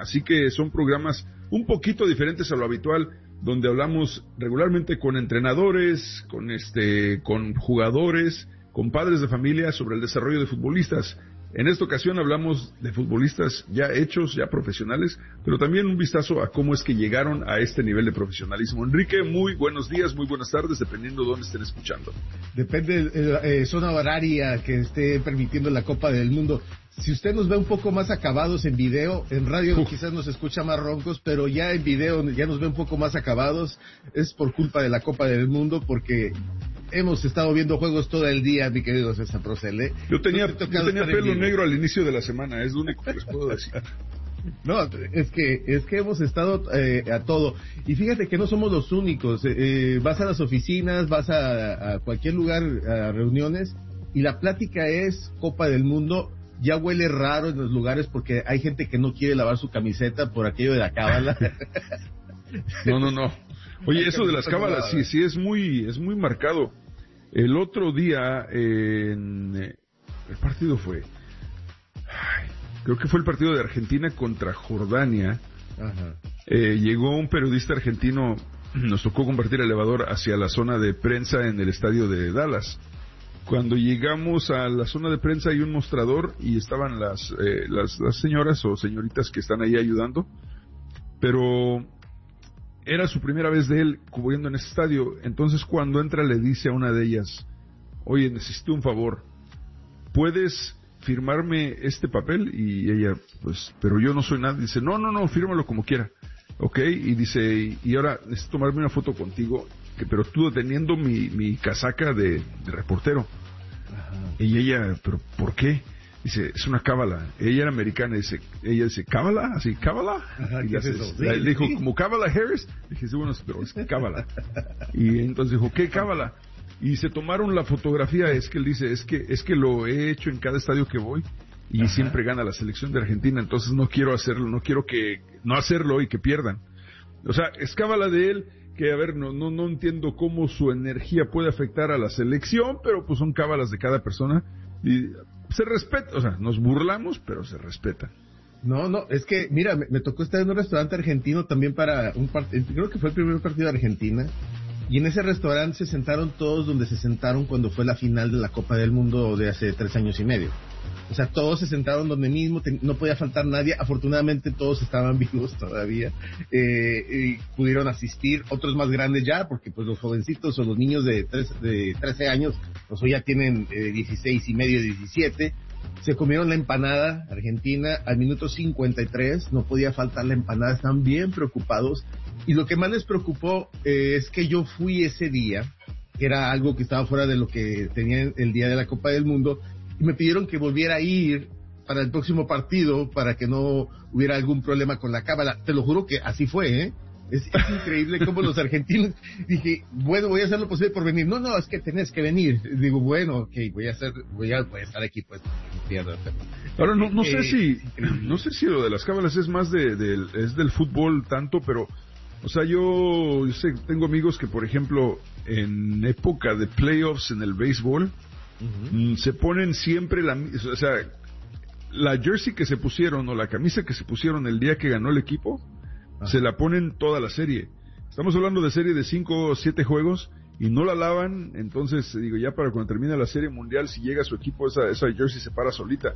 Así que son programas un poquito diferentes a lo habitual, donde hablamos regularmente con entrenadores, con jugadores, con padres de familia sobre el desarrollo de futbolistas. En esta ocasión hablamos de futbolistas ya hechos, ya profesionales, pero también un vistazo a cómo es que llegaron a este nivel de profesionalismo. Enrique, muy buenos días, muy buenas tardes, dependiendo de dónde estén escuchando. Depende de zona horaria que esté permitiendo la Copa del Mundo. Si usted nos ve un poco más acabados en video, en radio quizás nos escucha más roncos, pero ya en video ya nos ve un poco más acabados, es por culpa de la Copa del Mundo, porque hemos estado viendo juegos todo el día, mi querido César Procel, ¿eh? Yo tenía pelo negro al inicio de la semana, es lo único que les puedo decir. No, es que hemos estado a todo. Y fíjate que no somos los únicos. Vas a las oficinas, vas a cualquier lugar, a reuniones, y la plática es Copa del Mundo. Ya huele raro en los lugares porque hay gente que no quiere lavar su camiseta por aquello de la cábala. No. Oye, eso de las cábalas, sí, es muy marcado. El otro día, el partido fue, creo que fue el partido de Argentina contra Jordania. Ajá. Llegó un periodista argentino, nos tocó compartir el elevador hacia la zona de prensa en el estadio de Dallas. Cuando llegamos a la zona de prensa hay un mostrador y estaban las señoras o señoritas que están ahí ayudando, pero era su primera vez de él cubriendo en ese estadio. Entonces cuando entra le dice a una de ellas: oye, necesito un favor, ¿puedes firmarme este papel? Y ella, pues, pero yo no soy nadie. Dice, no, fírmalo como quiera. Ok, y dice, y ahora necesito tomarme una foto contigo, pero tú teniendo mi casaca de reportero. Ajá. Y ella, pero ¿por qué? Dice, es una cábala. Ella era americana, ella dice, ¿cábala? ¿Así, cábala? Ajá, Y ¿qué es eso? Sí, le dijo, sí. ¿como Cábala Harris? Dije, sí, bueno, pero es cábala. Y entonces dijo, ¿qué cábala? Y se tomaron la fotografía. Es que él dice, es que lo he hecho en cada estadio que voy y Ajá. siempre gana la selección de Argentina, entonces no quiero hacerlo, no hacerlo y que pierdan. O sea, es cábala de él, que a ver, no entiendo cómo su energía puede afectar a la selección, pero pues son cábalas de cada persona y se respeta, o sea, nos burlamos, pero se respeta. No, es que, mira, me tocó estar en un restaurante argentino también para un partido, creo que fue el primer partido de Argentina, y en ese restaurante se sentaron todos donde se sentaron cuando fue la final de la Copa del Mundo de hace 3 años y medio. O sea, todos se sentaron donde mismo, no podía faltar nadie. Afortunadamente todos estaban vivos todavía, y pudieron asistir, otros más grandes ya, porque pues los jovencitos o los niños de 13 años, pues hoy ya tienen 16 y medio, 17. Se comieron la empanada argentina al minuto 53, no podía faltar la empanada, estaban bien preocupados. Y lo que más les preocupó es que yo fui ese día, que era algo que estaba fuera de lo que tenía el día de la Copa del Mundo, y me pidieron que volviera a ir para el próximo partido para que no hubiera algún problema con la cábala. Te lo juro que así fue, ¿eh? Es increíble cómo los argentinos, dije, bueno, voy a hacer lo posible por venir. No, es que tenés que venir. Digo, bueno, ok, voy a estar aquí, pues, pierdo. Ahora, no sé si lo de las cábalas es más es del fútbol tanto, pero, o sea, yo sé, tengo amigos que, por ejemplo, en época de playoffs en el béisbol, se ponen siempre o sea, la jersey que se pusieron o la camisa que se pusieron el día que ganó el equipo, se la ponen toda la serie. Estamos hablando de serie de 5 o 7 juegos y no la lavan. Entonces, digo, ya para cuando termine la serie mundial, si llega su equipo, esa jersey se para solita.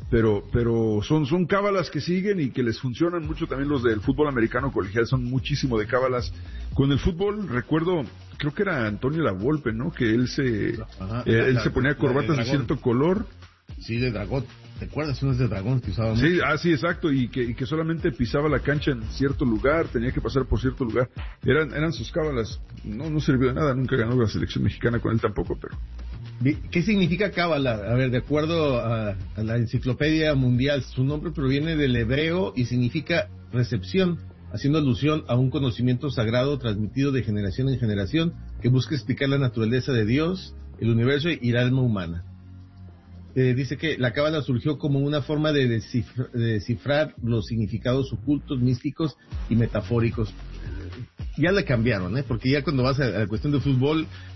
Pero son cábalas que siguen y que les funcionan mucho. También los del fútbol americano colegial son muchísimo de cábalas. Con el fútbol, recuerdo, creo que era Antonio Lavolpe, ¿no? Que él se ponía corbatas de cierto color. Sí, de dragón. ¿Te acuerdas? Unos de dragón que usábamos. Sí, sí, exacto. Y que solamente pisaba la cancha en cierto lugar, tenía que pasar por cierto lugar. Eran sus cábalas. No sirvió de nada. Nunca ganó la selección mexicana con él tampoco, pero... ¿Qué significa cábala? A ver, de acuerdo a la enciclopedia mundial, su nombre proviene del hebreo y significa recepción, haciendo alusión a un conocimiento sagrado transmitido de generación en generación que busca explicar la naturaleza de Dios, el universo y el alma humana. Dice que la cábala surgió como una forma de descifrar los significados ocultos, místicos y metafóricos. Ya le cambiaron, porque ya cuando vas a la cuestión de fútbol,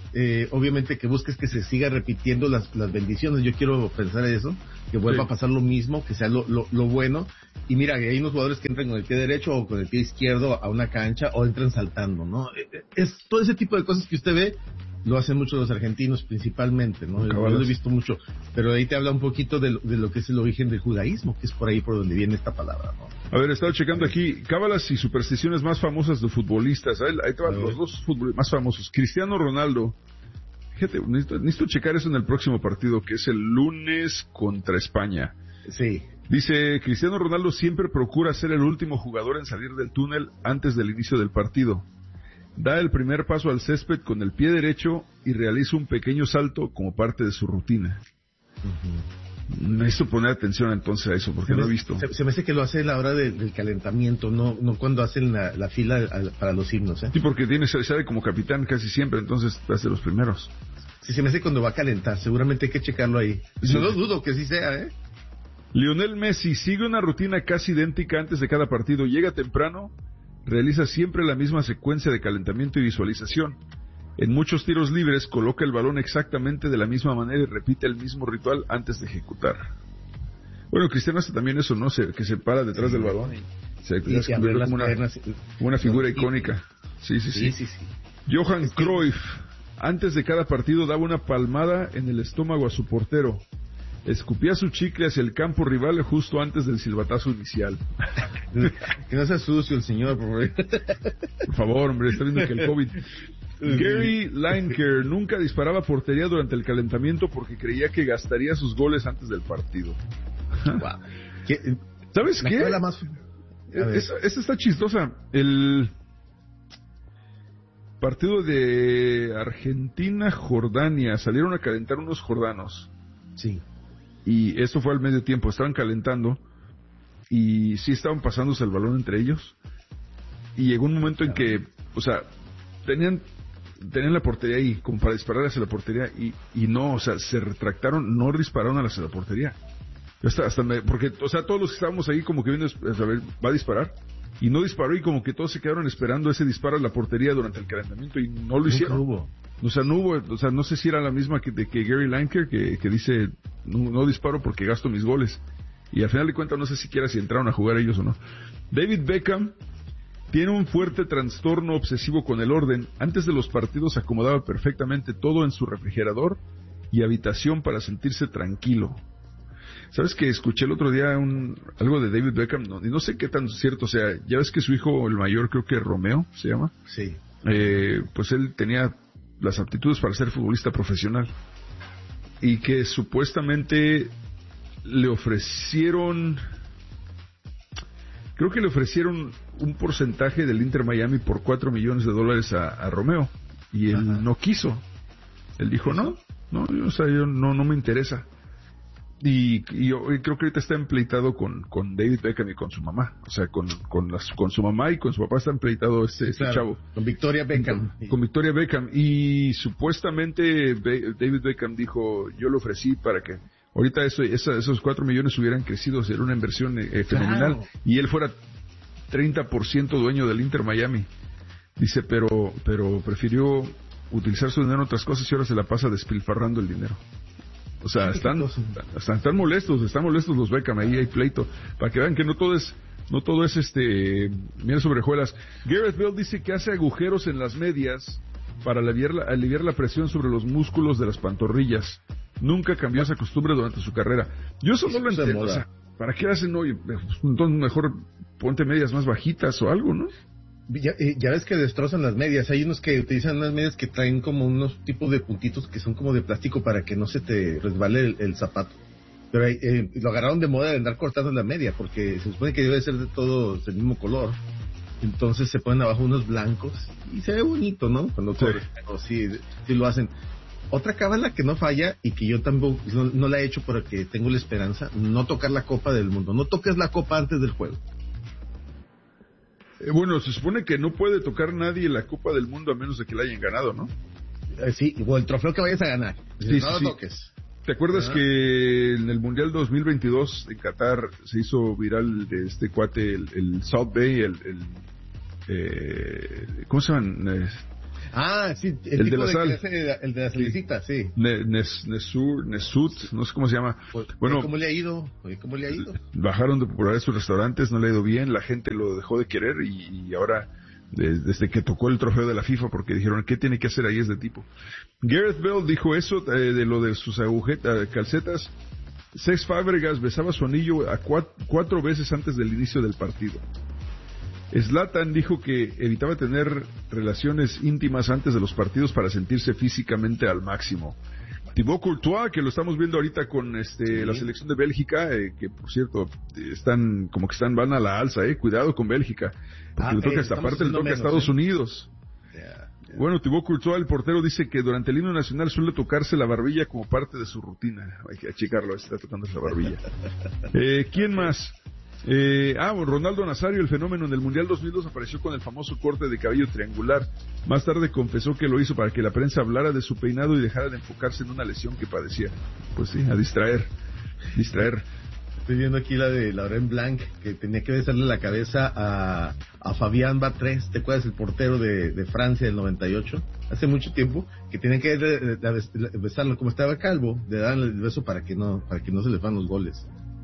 obviamente que busques que se siga repitiendo las bendiciones. Yo quiero pensar eso, que vuelva a pasar lo mismo, que sea lo bueno. Y mira, hay unos jugadores que entran con el pie derecho o con el pie izquierdo a una cancha o entran saltando, ¿no? Es todo ese tipo de cosas que usted ve, lo hacen muchos los argentinos principalmente, ¿no? Yo lo he visto mucho, pero ahí te habla un poquito de lo que es el origen del judaísmo, que es por ahí por donde viene esta palabra, ¿no? A ver, he estado checando aquí cábalas y supersticiones más famosas de futbolistas. Ahí te van los dos futbolistas más famosos. Cristiano Ronaldo. Fíjate, necesito checar eso en el próximo partido, que es el lunes contra España. Sí. Dice, Cristiano Ronaldo siempre procura ser el último jugador en salir del túnel antes del inicio del partido. Da el primer paso al césped con el pie derecho y realiza un pequeño salto como parte de su rutina. Necesito poner atención entonces a eso, porque no he visto. Se me hace que lo hace a la hora del calentamiento, no cuando hacen la fila para los himnos, ¿eh? Sí, porque sale como capitán casi siempre, entonces hace los primeros. Sí, se me hace cuando va a calentar, seguramente hay que checarlo ahí. Sí. No lo dudo que sí sea, ¿eh? Lionel Messi sigue una rutina casi idéntica antes de cada partido. Llega temprano, realiza siempre la misma secuencia de calentamiento y visualización. En muchos tiros libres coloca el balón exactamente de la misma manera y repite el mismo ritual antes de ejecutar. Bueno, Cristiano hace también eso, ¿no? Que se para detrás del balón y se convierte como una figura icónica. Sí. Johan Cruyff, antes de cada partido daba una palmada en el estómago a su portero. Escupía su chicle hacia el campo rival justo antes del silbatazo inicial. Que no sea sucio el señor, por favor. Por favor, hombre, está viendo que el COVID... Gary Lineker nunca disparaba portería durante el calentamiento porque creía que gastaría sus goles antes del partido. Wow. ¿Sabes qué? Esta está chistosa. El partido de Argentina-Jordania, salieron a calentar unos jordanos. Sí. Y eso fue al medio tiempo, estaban calentando y sí estaban pasándose el balón entre ellos. Y llegó un momento en que, o sea, tenían la portería ahí como para disparar hacia la portería y no, o sea, se retractaron, no dispararon hacia la portería. Porque, o sea, todos los que estábamos ahí como que viendo a saber, va a disparar y no disparó y como que todos se quedaron esperando ese disparo a la portería durante el calentamiento y no lo hicieron. O sea, no hubo, o sea, no sé si era la misma que Gary Lineker que dice no disparo porque gasto mis goles. Y al final de cuentas no sé siquiera si entraron a jugar ellos o no. David Beckham tiene un fuerte trastorno obsesivo con el orden. Antes de los partidos acomodaba perfectamente todo en su refrigerador y habitación para sentirse tranquilo. ¿Sabes que escuché el otro día algo de David Beckham? Y no sé qué tan cierto sea. Ya ves que su hijo, el mayor, creo que Romeo se llama. Sí. Pues él tenía las aptitudes para ser futbolista profesional. Y que supuestamente le ofrecieron... Creo que le ofrecieron un porcentaje del Inter Miami por $4 millones a Romeo. Y él no quiso. Él dijo, no, o sea, yo no me interesa. Y yo creo que ahorita está empleitado con David Beckham y con su mamá. O sea, con su mamá y con su papá está empleitado este chavo. Con Victoria Beckham. Con Victoria Beckham. Y supuestamente David Beckham dijo, yo le ofrecí para que ahorita esos 4 millones hubieran crecido, sería una inversión fenomenal. Claro. Y él fuera 30% dueño del Inter Miami. Dice, pero prefirió utilizar su dinero en otras cosas y ahora se la pasa despilfarrando el dinero. O sea, están molestos los Beckham, ahí hay pleito, para que vean que no todo es miel sobre hojuelas. Gareth Bale dice que hace agujeros en las medias para aliviar la presión sobre los músculos de las pantorrillas. Nunca cambió esa costumbre durante su carrera. Yo eso no lo entiendo, o sea, ¿para qué hacen hoy? Entonces mejor ponte medias más bajitas o algo, ¿no? Ya ves que destrozan las medias. Hay unos que utilizan unas medias que traen como unos tipos de puntitos que son como de plástico para que no se te resbale el zapato. Pero lo agarraron de moda de andar cortando la media porque se supone que debe ser de todos del mismo color. Entonces se ponen abajo unos blancos y se ve bonito, ¿no? Cuando corres. Sí lo hacen. Otra cábala que no falla y que yo tampoco no la he hecho porque tengo la esperanza, no tocar la Copa del Mundo. No toques la Copa antes del juego. Bueno, se supone que no puede tocar nadie la Copa del Mundo a menos de que la hayan ganado, ¿no? Sí, o el trofeo que vayas a ganar. Sí, no lo toques. ¿Te acuerdas que en el Mundial 2022 en Qatar se hizo viral de este cuate, el South Bay, ¿cómo se llaman? Sí, el de la sal. El de la salicita, sí. Nesut, no sé cómo se llama. Bueno, ¿cómo le ha ido? Bajaron de popularidad sus restaurantes, no le ha ido bien, la gente lo dejó de querer y ahora, desde que tocó el trofeo de la FIFA, porque dijeron, ¿qué tiene que hacer ahí este tipo? Gareth Bale dijo eso de lo de sus calcetas. Cesc Fábregas besaba su anillo a 4 veces antes del inicio del partido. Zlatan dijo que evitaba tener relaciones íntimas antes de los partidos para sentirse físicamente al máximo. Thibaut Courtois, que lo estamos viendo ahorita con la selección de Bélgica, que por cierto van a la alza, cuidado con Bélgica, porque le toca esta parte, le toca a Estados Unidos. Bueno, Thibaut Courtois, el portero, dice que durante el himno nacional suele tocarse la barbilla como parte de su rutina. Hay que checarlo, está tocándose la barbilla. ¿Quién más? Ronaldo Nazario, el fenómeno, en el Mundial 2002 apareció con el famoso corte de cabello triangular. Más tarde confesó que lo hizo para que la prensa hablara de su peinado y dejara de enfocarse en una lesión que padecía. Pues sí, a distraer. Estoy viendo aquí la de Laurent Blanc, que tenía que besarle la cabeza a Fabien Barthez, ¿te acuerdas? El portero de Francia del 98, hace mucho tiempo, que tenía que besarlo, como estaba calvo, de darle el beso para que no se le van los goles.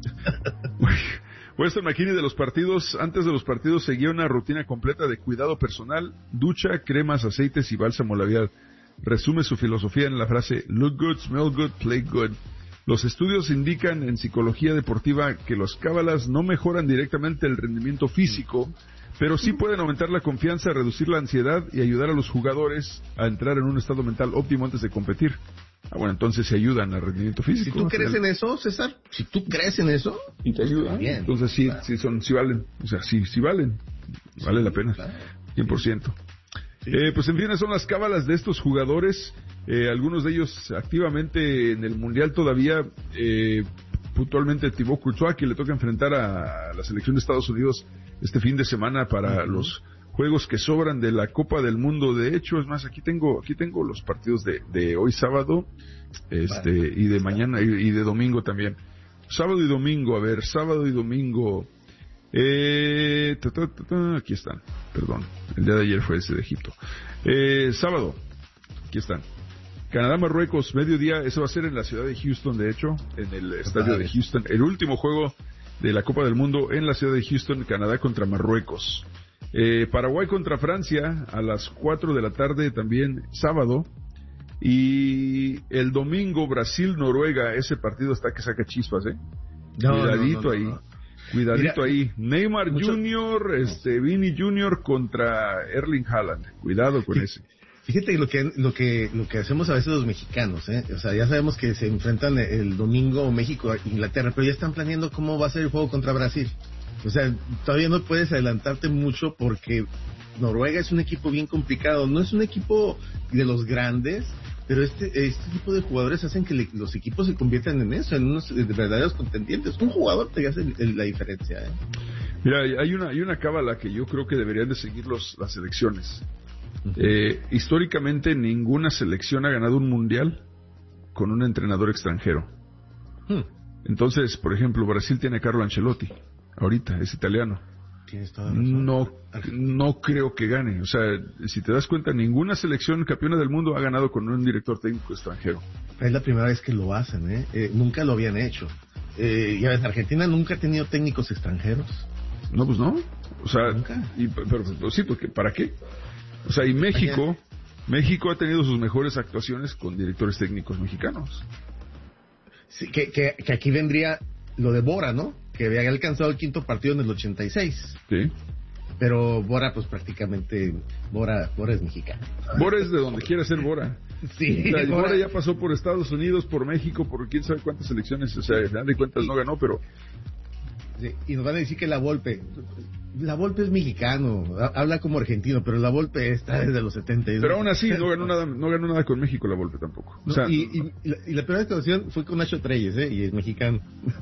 Weston McKennie, de los partidos, antes de los partidos seguía una rutina completa de cuidado personal, ducha, cremas, aceites y bálsamo labial. Resume su filosofía en la frase "Look good, smell good, play good". Los estudios indican en psicología deportiva que los cábalas no mejoran directamente el rendimiento físico, pero sí pueden aumentar la confianza, reducir la ansiedad y ayudar a los jugadores a entrar en un estado mental óptimo antes de competir. Bueno, entonces se ayudan al rendimiento físico. Si tú crees en eso, César, si tú crees en eso, y te ayuda, bien. Entonces sí, claro. sí valen, o sea, sí valen, vale la pena, claro. 100%. Sí. Pues en fin, son las cábalas de estos jugadores, algunos de ellos activamente en el Mundial todavía, puntualmente Thibaut Courtois, que le toca enfrentar a la selección de Estados Unidos este fin de semana para los juegos que sobran de la Copa del Mundo. De hecho, es más, aquí tengo los partidos de hoy sábado, y de mañana y de domingo también. Sábado y domingo, aquí están, perdón, el día de ayer fue ese de Egipto. Sábado, aquí están. Canadá, Marruecos, mediodía, eso va a ser en la ciudad de Houston, de hecho, en el estadio de Houston, el último juego de la Copa del Mundo en la ciudad de Houston, Canadá contra Marruecos. Paraguay contra Francia a las 4 de la tarde también sábado, y el domingo Brasil-Noruega, ese partido está que saca chispas, cuidadito ahí. Cuidadito ahí. Neymar Jr., Vini Jr. contra Erling Haaland. Cuidado con ese. Fíjate lo que hacemos a veces los mexicanos, o sea, ya sabemos que se enfrentan el domingo México-Inglaterra, pero ya están planeando cómo va a ser el juego contra Brasil. O sea, todavía no puedes adelantarte mucho porque Noruega es un equipo bien complicado. No es un equipo de los grandes, pero este tipo de jugadores hacen que los equipos se conviertan en eso, en unos verdaderos contendientes. Un jugador te hace la diferencia. Mira, hay una cábala que yo creo que deberían de seguir las selecciones. Históricamente ninguna selección ha ganado un mundial con un entrenador extranjero. Entonces, por ejemplo, Brasil tiene a Carlo Ancelotti. Ahorita, es italiano. Tienes toda la razón. No creo que gane. O sea, si te das cuenta, ninguna selección campeona del mundo ha ganado con un director técnico extranjero. Es la primera vez que lo hacen, nunca lo habían hecho. Ya ves, Argentina nunca ha tenido técnicos extranjeros. No, pues no. O sea, nunca. Pero sí, porque ¿para qué? O sea, y México ha tenido sus mejores actuaciones con directores técnicos mexicanos. Sí, que aquí vendría lo de Bora, ¿no? Que había alcanzado el 5º partido en el 86. Sí. Pero Bora, pues prácticamente, Bora es mexicano. Bora es de donde quiera ser Bora. Sí. O sea, Bora ya pasó por Estados Unidos, por México, por quién sabe cuántas selecciones. O sea, al final de cuentas no ganó, pero... Sí, y nos van a decir que la Volpe es mexicano, habla como argentino, pero la Volpe está desde los 70. Pero aún así no ganó nada con México la Volpe tampoco. O sea, y la primera actuación fue con Nacho Treyes, y es mexicano.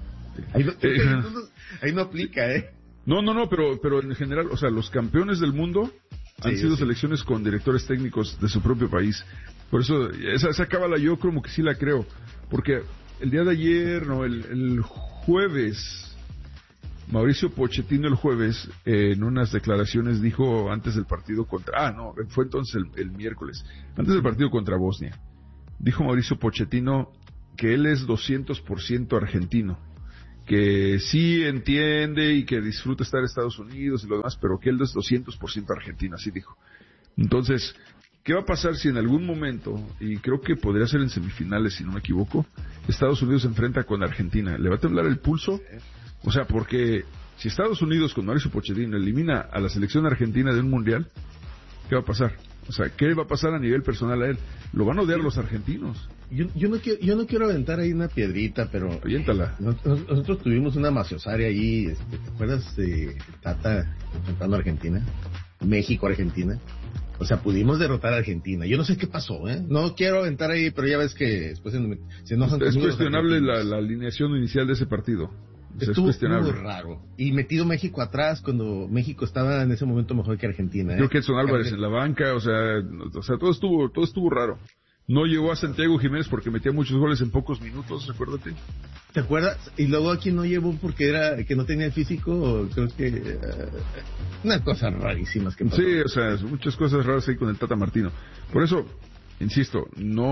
Ahí no aplica, No, pero en general, o sea, los campeones del mundo han sido selecciones con directores técnicos de su propio país. Por eso, esa cábala yo como que sí la creo. Porque el día de ayer, el jueves, Mauricio Pochettino el jueves, en unas declaraciones, dijo antes del partido fue entonces el miércoles, antes del partido contra Bosnia, dijo Mauricio Pochettino que él es 200% argentino, que sí entiende y que disfruta estar en Estados Unidos y lo demás, pero que él es 200% argentino, así dijo. Entonces, ¿qué va a pasar si en algún momento, y creo que podría ser en semifinales si no me equivoco, Estados Unidos se enfrenta con Argentina? ¿Le va a temblar el pulso? O sea, porque si Estados Unidos con Mauricio Pochettino elimina a la selección argentina de un mundial, ¿qué va a pasar? O sea, ¿qué va a pasar a nivel personal a él? Lo van a odiar los argentinos. Yo no quiero aventar ahí una piedrita, pero... Aviéntala. Nosotros tuvimos una maciosaria ahí, ¿te acuerdas de Tata enfrentando a Argentina? México-Argentina. O sea, pudimos derrotar a Argentina. Yo no sé qué pasó, ¿eh? No quiero aventar ahí, pero ya ves que después se enojan. Es cuestionable la alineación inicial de ese partido. Estuvo muy raro. Y metido México atrás cuando México estaba en ese momento mejor que Argentina. Creo que Edson Álvarez en la banca, o sea, todo estuvo raro. No llegó a Santiago Jiménez porque metía muchos goles en pocos minutos, acuérdate. ¿Te acuerdas? Y luego aquí no llevó porque que no tenía el físico, creo que unas cosas rarísimas que pasó. Sí, o sea, muchas cosas raras ahí con el Tata Martino. Por eso, insisto,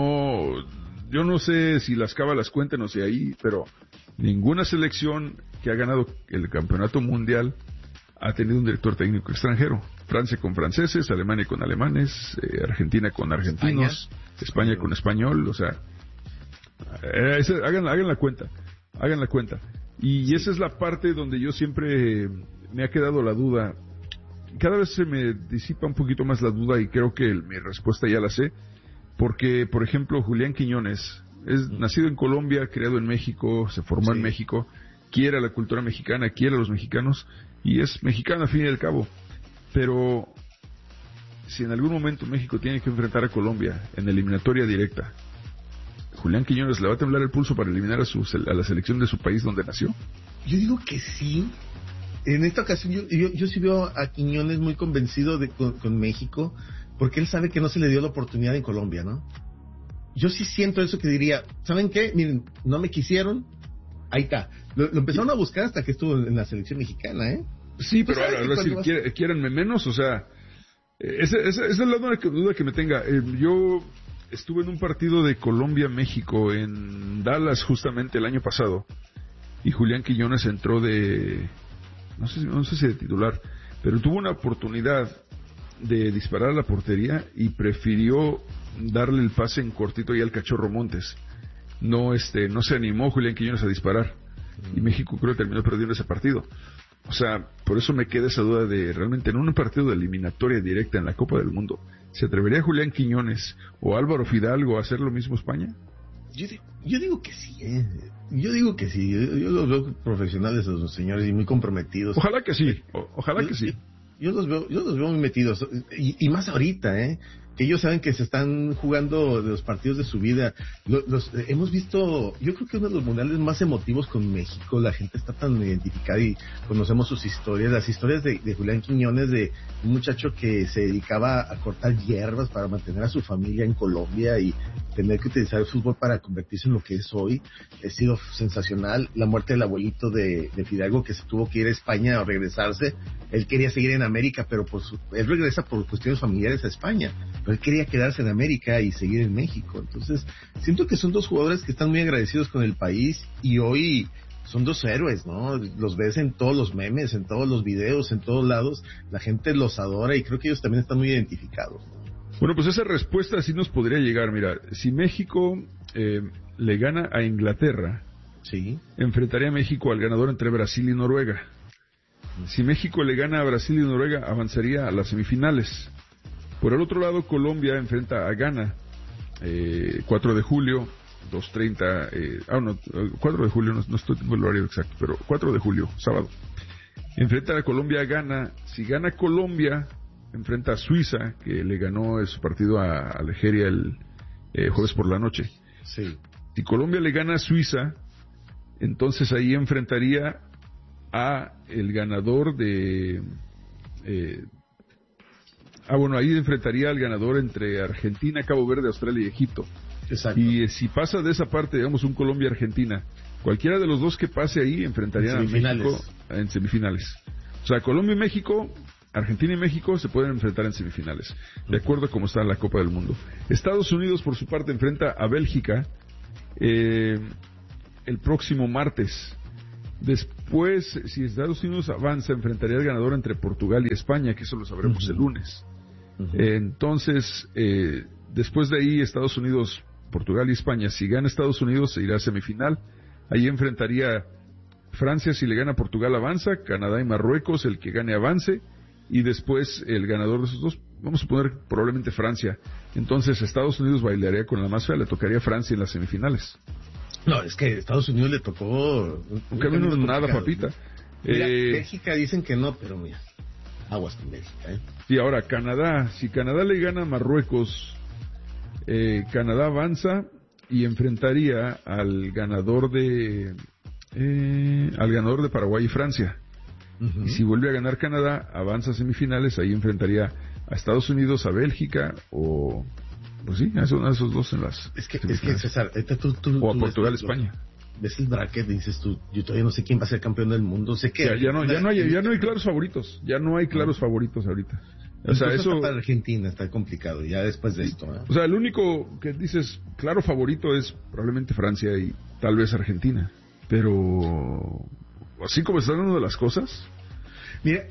yo no sé si las cábalas cuenten o si ahí, pero ninguna selección que ha ganado el campeonato mundial ha tenido un director técnico extranjero. Francia con franceses, Alemania con alemanes, Argentina con argentinos, España con español, o sea, hagan la cuenta. Y esa es la parte donde yo siempre me ha quedado la duda. Cada vez se me disipa un poquito más la duda y creo que mi respuesta ya la sé, porque, por ejemplo, Julián Quiñones es nacido en Colombia, criado en México, se formó en México, quiere a la cultura mexicana, quiere a los mexicanos y es mexicano al fin y al cabo. Pero si en algún momento México tiene que enfrentar a Colombia en eliminatoria directa, ¿Julián Quiñones le va a temblar el pulso para eliminar a la selección de su país donde nació? Yo digo que sí. En esta ocasión yo sí veo a Quiñones muy convencido con México, porque él sabe que no se le dio la oportunidad en Colombia, ¿no? Yo sí siento eso, que diría, ¿saben qué? Miren, no me quisieron, ahí está. Lo empezaron a buscar hasta que estuvo en la selección mexicana, ¿eh? Sí, pero ahora si quierenme menos, o sea, esa es la duda que me tenga. Yo estuve en un partido de Colombia-México en Dallas justamente el año pasado, y Julián Quiñones entró no sé si de titular, pero tuvo una oportunidad de disparar a la portería y prefirió darle el pase en cortito ya al Cachorro Montes. No se animó Julián Quiñones a disparar, y México creo que terminó perdiendo ese partido. O sea, por eso me queda esa duda de realmente en un partido de eliminatoria directa en la Copa del Mundo, ¿se atrevería Julián Quiñones o Álvaro Fidalgo a hacer lo mismo España? Yo digo que sí, Yo digo que sí. Yo los veo profesionales a los señores y muy comprometidos. Ojalá que sí. Ojalá que sí. Yo los veo muy metidos, y más ahorita, que ellos saben que se están jugando los partidos de su vida. Hemos visto, yo creo que uno de los mundiales más emotivos con México. La gente está tan identificada y conocemos sus historias, las historias de Julián Quiñones, de un muchacho que se dedicaba a cortar hierbas para mantener a su familia en Colombia y tener que utilizar el fútbol para convertirse en lo que es hoy. Ha sido sensacional. La muerte del abuelito de Fidalgo, que se tuvo que ir a España a regresarse. Él quería seguir en América, pero él regresa por cuestiones familiares a España, pero él quería quedarse en América y seguir en México. Entonces siento que son dos jugadores que están muy agradecidos con el país, y hoy son dos héroes, ¿no? Los ves en todos los memes, en todos los videos, en todos lados. La gente los adora y creo que ellos también están muy identificados. Bueno, pues esa respuesta sí nos podría llegar. Mira, si México le gana a Inglaterra, sí, enfrentaría a México al ganador entre Brasil y Noruega. Si México le gana a Brasil y Noruega, avanzaría a las semifinales. Por el otro lado, Colombia enfrenta a Ghana, 4 de julio, 2:30, 4 de julio, no estoy en el horario exacto, pero 4 de julio, sábado. Enfrenta a Colombia a Ghana. Si gana Colombia, enfrenta a Suiza, que le ganó su partido a Algeria el jueves por la noche. Sí. Si Colombia le gana a Suiza, entonces ahí enfrentaría a el ganador de... ahí enfrentaría al ganador entre Argentina, Cabo Verde, Australia y Egipto. Exacto. Y si pasa de esa parte, digamos, un Colombia-Argentina, Cualquiera de los dos que pase ahí enfrentarían a México en semifinales. O sea, Colombia y México, Argentina y México se pueden enfrentar en semifinales, de acuerdo a cómo está la Copa del Mundo. Estados Unidos, por su parte, enfrenta a Bélgica el próximo martes. Después, si Estados Unidos avanza, enfrentaría al ganador entre Portugal y España, que eso lo sabremos el lunes. Entonces, después de ahí, Estados Unidos, Portugal y España, si gana Estados Unidos, se irá a semifinal. Ahí enfrentaría Francia, si le gana Portugal, avanza. Canadá y Marruecos, el que gane avance. Y después, el ganador de esos dos, vamos a poner probablemente Francia. Entonces, Estados Unidos bailaría con la más fea, le tocaría a Francia en las semifinales. No, es que Estados Unidos le tocó un camino nada, papita. Mira, Bélgica dicen que no, pero mira, aguas con Bélgica, Y ahora, Canadá, si Canadá le gana a Marruecos, Canadá avanza y enfrentaría al ganador de Paraguay y Francia. Y si vuelve a ganar Canadá, avanza a semifinales, ahí enfrentaría a Estados Unidos, a Bélgica o... Pues sí, a esos dos en las... Es que César, o a Portugal, España. Ves el bracket, dices tú, yo todavía no sé quién va a ser campeón del mundo, sé que... Ya no hay claros favoritos, ya no hay claros favoritos ahorita. O sea, eso para Argentina está complicado, ya después de esto. O sea, el único que dices claro favorito es probablemente Francia y tal vez Argentina. Pero así como están dando las cosas... Mira,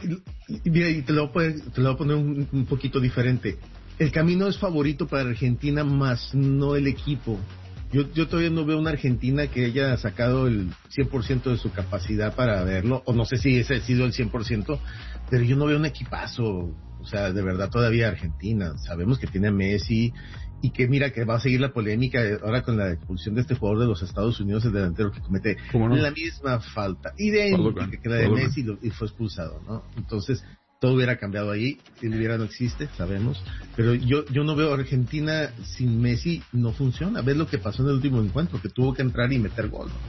y te lo voy a poner un poquito diferente. El camino es favorito para Argentina, más no el equipo. Yo todavía no veo una Argentina que haya sacado el 100% de su capacidad para verlo, o no sé si ese ha sido el 100%, pero yo no veo un equipazo, o sea, de verdad todavía Argentina. Sabemos que tiene a Messi, y que mira que va a seguir la polémica ahora con la expulsión de este jugador de los Estados Unidos, el delantero que comete la misma falta, idéntica que la de Messi, y fue expulsado, ¿no? Entonces... todo hubiera cambiado ahí, si hubiera no existe, sabemos, pero yo no veo a Argentina sin Messi, no funciona. Ves lo que pasó en el último encuentro, que tuvo que entrar y meter gol, ¿no?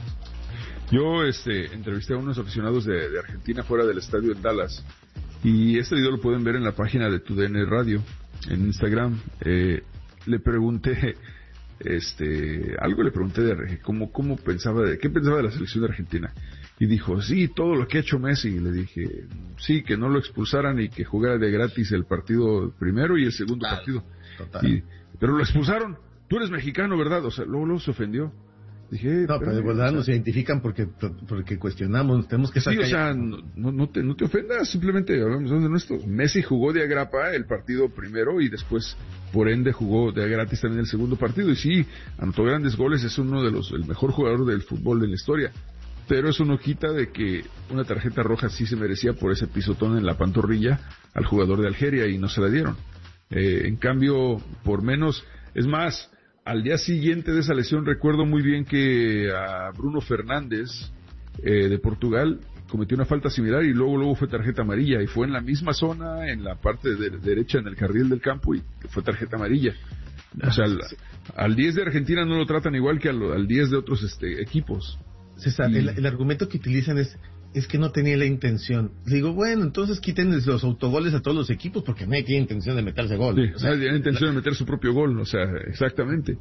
Yo entrevisté a unos aficionados de Argentina fuera del estadio en Dallas, y este video lo pueden ver en la página de TUDN Radio, en Instagram. Le pregunté algo, le pregunté de cómo pensaba, qué pensaba de la selección de Argentina. Y dijo, sí, todo lo que ha hecho Messi. Y le dije, sí, que no lo expulsaran y que jugara de gratis el partido primero y el segundo partido. Pero lo expulsaron. Tú eres mexicano, ¿verdad? O sea, luego se ofendió. Dije, no, pero de verdad nos identifican porque cuestionamos, tenemos que sacar. Sí, o sea, no te ofendas, simplemente hablamos de nuestros. Messi jugó de agrapa el partido primero y después, por ende, jugó de gratis también el segundo partido. Y sí, anotó grandes goles, es uno de el mejor jugador del fútbol en la historia. Pero eso no quita de que una tarjeta roja sí se merecía por ese pisotón en la pantorrilla al jugador de Algeria y no se la dieron. En cambio, por menos, es más, al día siguiente de esa lesión recuerdo muy bien que a Bruno Fernández de Portugal cometió una falta similar y luego fue tarjeta amarilla y fue en la misma zona, en la parte derecha, en el carril del campo, y fue tarjeta amarilla. O sea, al 10 de Argentina no lo tratan igual que al 10 de otros equipos. César, el argumento que utilizan es que no tenía la intención. Le digo, bueno, entonces quiten los autogoles a todos los equipos porque nadie tiene intención de meterse gol. Sí, o sea, nadie tiene intención de meter su propio gol, o sea, exactamente.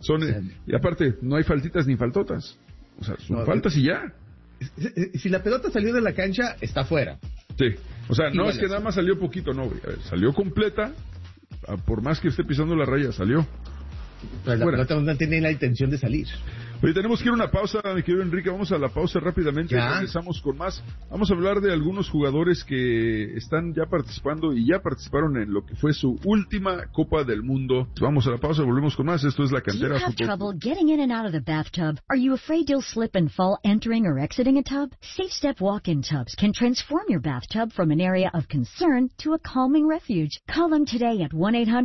Y aparte, no hay faltitas ni faltotas. O sea, son faltas y ya. Si la pelota salió de la cancha, está fuera. Sí, o sea, no es que nada más salió poquito, no, güey. A ver, salió completa, por más que esté pisando la raya, salió. Pero la pelota no tiene la intención de salir. Oye, tenemos que ir a una pausa, mi querido Enrique. Vamos a la pausa rápidamente. Regresamos con más. Vamos a hablar de algunos jugadores que están ya participando y ya participaron en lo que fue su última Copa del Mundo. Vamos a la pausa, volvemos con más. Esto es La Cantera. Do you have trouble getting in and out of the bathtub? Are you afraid you'll slip and fall entering or exiting a tub? Safe Step walk-in tubs can transform your bathtub from an area of concern to a calming refuge. Call them today at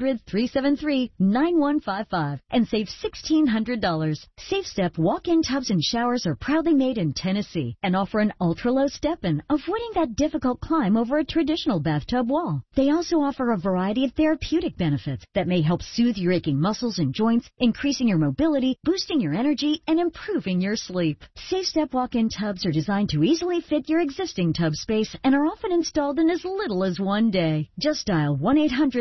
1-800-373-9155 and save $1,600. Safe Step walk-in tubs and showers are proudly made in Tennessee and offer an ultra-low step-in, avoiding that difficult climb over a traditional bathtub wall. They also offer a variety of therapeutic benefits that may help soothe your aching muscles and joints, increasing your mobility, boosting your energy, and improving your sleep. Safe Step walk-in tubs are designed to easily fit your existing tub space and are often installed in as little as one day. Just dial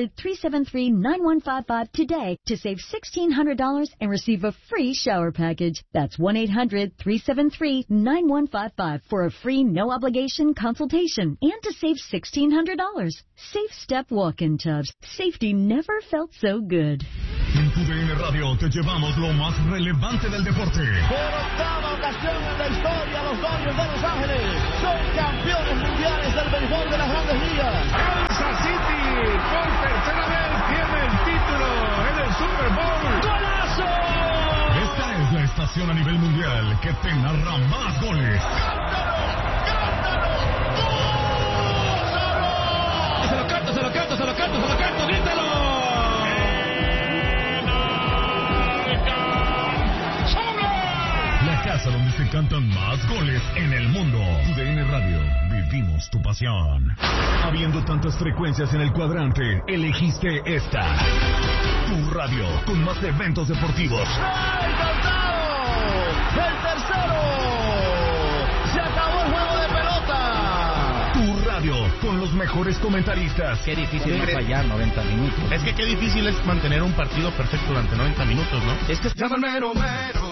1-800-373-9155 today to save $1,600 and receive a free shower package. Advantage. That's 1-800-373-9155 for a free no-obligation consultation and to save $1,600. Safe Step Walk-in Tubs. Safety never felt so good. En TUDN Radio te llevamos lo más relevante del deporte. Por octava ocasión en la historia, los Dodgers de Los Ángeles son campeones mundiales del béisbol de las Grandes Ligas. Kansas City por tercera vez tiene el título en el Super Bowl. ¡Golazo! Esta es la estación a nivel mundial que te narra más goles. ¡Cántalo! Se lo canto, grítalo. La casa donde se cantan más goles en el mundo. TUDN Radio, vivimos tu pasión. Habiendo tantas frecuencias en el cuadrante, elegiste esta. Tu radio, con más eventos deportivos. ¡El tercero! ¡Se acabó el juego de pelota! Tu radio, con los mejores comentaristas. Qué difícil es fallar 90 minutos. Es que qué difícil es mantener un partido perfecto durante 90 minutos, ¿no? Es que... Llámame Romero.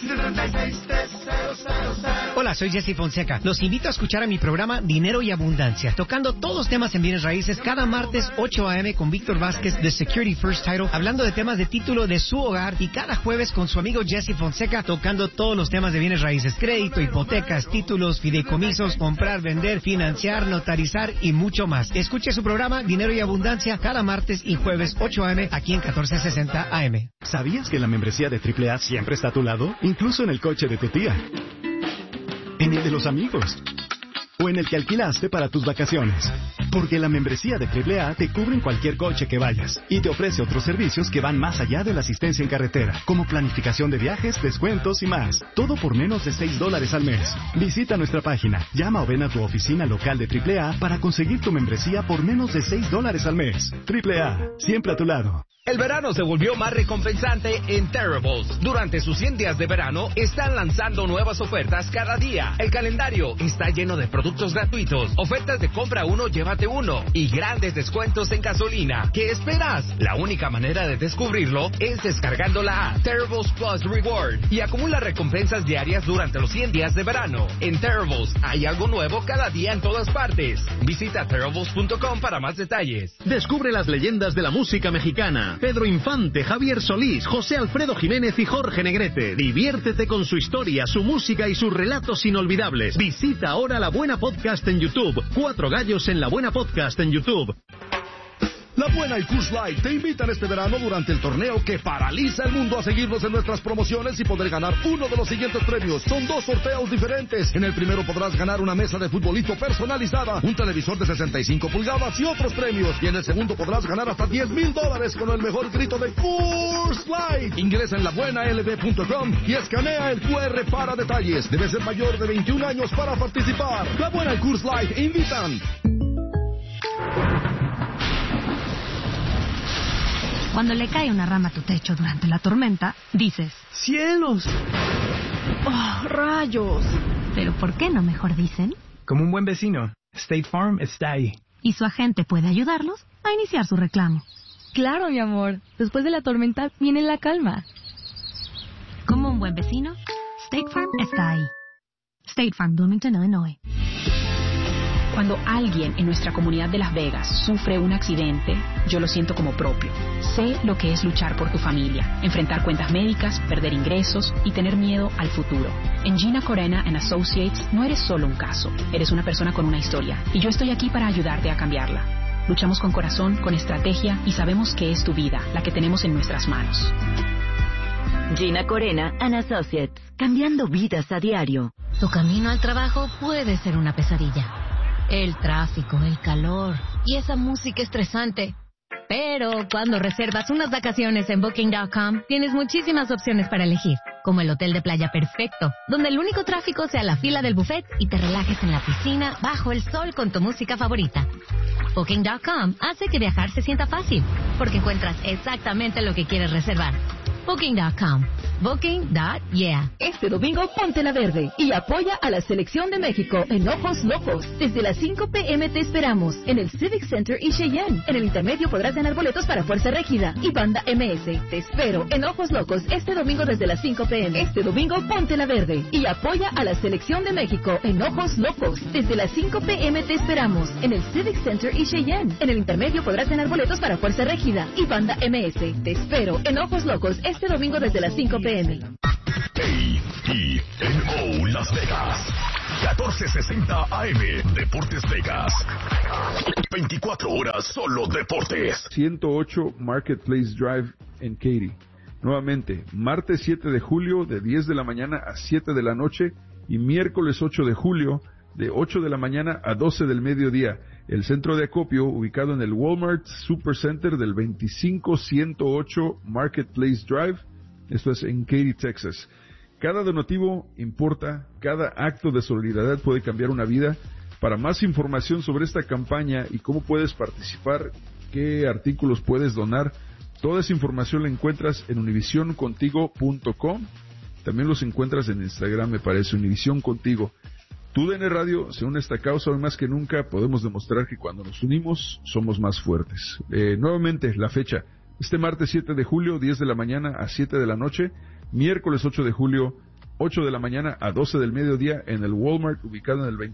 Hola, soy Jesse Fonseca. Los invito a escuchar a mi programa Dinero y Abundancia, tocando todos los temas en bienes raíces cada martes 8 a.m. con Víctor Vázquez de Security First Title, hablando de temas de título de su hogar, y cada jueves con su amigo Jesse Fonseca, tocando todos los temas de bienes raíces: crédito, hipotecas, títulos, fideicomisos, comprar, vender, financiar, notarizar y mucho más. Escuche su programa Dinero y Abundancia cada martes y jueves 8 a.m. aquí en 1460 AM. ¿Sabías que la membresía de AAA siempre está a tu lado? Incluso en el coche de tu tía, en el de los amigos o en el que alquilaste para tus vacaciones. Porque la membresía de AAA te cubre en cualquier coche que vayas y te ofrece otros servicios que van más allá de la asistencia en carretera, como planificación de viajes, descuentos y más. Todo por menos de $6 al mes. Visita nuestra página, llama o ven a tu oficina local de AAA para conseguir tu membresía por menos de $6 al mes. AAA, siempre a tu lado. El verano se volvió más recompensante en Terribles. Durante sus 100 días de verano, están lanzando nuevas ofertas cada día. El calendario está lleno de productos gratuitos, ofertas de compra uno, llévate uno, y grandes descuentos en gasolina. ¿Qué esperas? La única manera de descubrirlo es descargando la app Terribles Plus Reward y acumula recompensas diarias durante los 100 días de verano. En Terribles hay algo nuevo cada día en todas partes. Visita Terribles.com para más detalles. Descubre las leyendas de la música mexicana. Pedro Infante, Javier Solís, José Alfredo Jiménez y Jorge Negrete. Diviértete con su historia, su música y sus relatos inolvidables. Visita ahora La Buena Podcast en YouTube. 4 gallos en La Buena Podcast en YouTube. La Buena y Coors Light te invitan este verano durante el torneo que paraliza el mundo a seguirnos en nuestras promociones y poder ganar uno de los siguientes premios. Son 2 sorteos diferentes. En el primero podrás ganar una mesa de futbolito personalizada, un televisor de 65 pulgadas y otros premios. Y en el segundo podrás ganar hasta $10,000 con el mejor grito de Coors Light. Ingresa en labuenalb.com y escanea el QR para detalles. Debes ser mayor de 21 años para participar. La Buena y Coors Light invitan. Cuando le cae una rama a tu techo durante la tormenta, dices: ¡cielos! ¡Oh, rayos! Pero ¿por qué no mejor dicen? Como un buen vecino, State Farm está ahí. Y su agente puede ayudarlos a iniciar su reclamo. Claro, mi amor. Después de la tormenta viene la calma. Como un buen vecino, State Farm está ahí. State Farm, Bloomington, Illinois. Cuando alguien en nuestra comunidad de Las Vegas sufre un accidente, yo lo siento como propio. Sé lo que es luchar por tu familia, enfrentar cuentas médicas, perder ingresos y tener miedo al futuro. En Gina Corena & Associates no eres solo un caso, eres una persona con una historia, y yo estoy aquí para ayudarte a cambiarla. Luchamos con corazón, con estrategia, y sabemos que es tu vida, la que tenemos en nuestras manos. Gina Corena & Associates, cambiando vidas a diario. Tu camino al trabajo puede ser una pesadilla. El tráfico, el calor y esa música estresante. Pero cuando reservas unas vacaciones en Booking.com, tienes muchísimas opciones para elegir, como el hotel de playa perfecto, donde el único tráfico sea la fila del buffet y te relajes en la piscina bajo el sol con tu música favorita. Booking.com hace que viajar se sienta fácil, porque encuentras exactamente lo que quieres reservar. Booking.com. Booking.yeah. Este domingo ponte la verde y apoya a la selección de México en Ojos Locos. Desde las 5 p.m. te esperamos en el Civic Center y Cheyenne. En el intermedio podrás ganar boletos para Fuerza Régida y Banda MS. Te espero en Ojos Locos este domingo desde las 5 p.m. Este domingo ponte la verde y apoya a la selección de México en Ojos Locos. Desde las 5 p.m. te esperamos en el Civic Center y Cheyenne. En el intermedio podrás ganar boletos para Fuerza Régida y Banda MS. Te espero en Ojos Locos este domingo desde las 5 p.m. KENO Las Vegas, 1460 AM, Deportes Vegas. 24 horas solo deportes. 108 Marketplace Drive en Katy. Nuevamente, martes 7 de julio de 10 de la mañana a 7 de la noche y miércoles 8 de julio de 8 de la mañana a 12 del mediodía. El centro de acopio ubicado en el Walmart Supercenter del 25108 Marketplace Drive. Esto es en Katy, Texas. Cada donativo importa, cada acto de solidaridad puede cambiar una vida. Para más información sobre esta campaña y cómo puedes participar, qué artículos puedes donar, toda esa información la encuentras en univisioncontigo.com. También los encuentras en Instagram, me parece, Univision Contigo. TUDN Radio se une a esta causa. Hoy más que nunca podemos demostrar que cuando nos unimos somos más fuertes. Nuevamente, la fecha. Este martes 7 de julio, 10 de la mañana a 7 de la noche. Miércoles 8 de julio, 8 de la mañana a 12 del mediodía en el Walmart, ubicado en el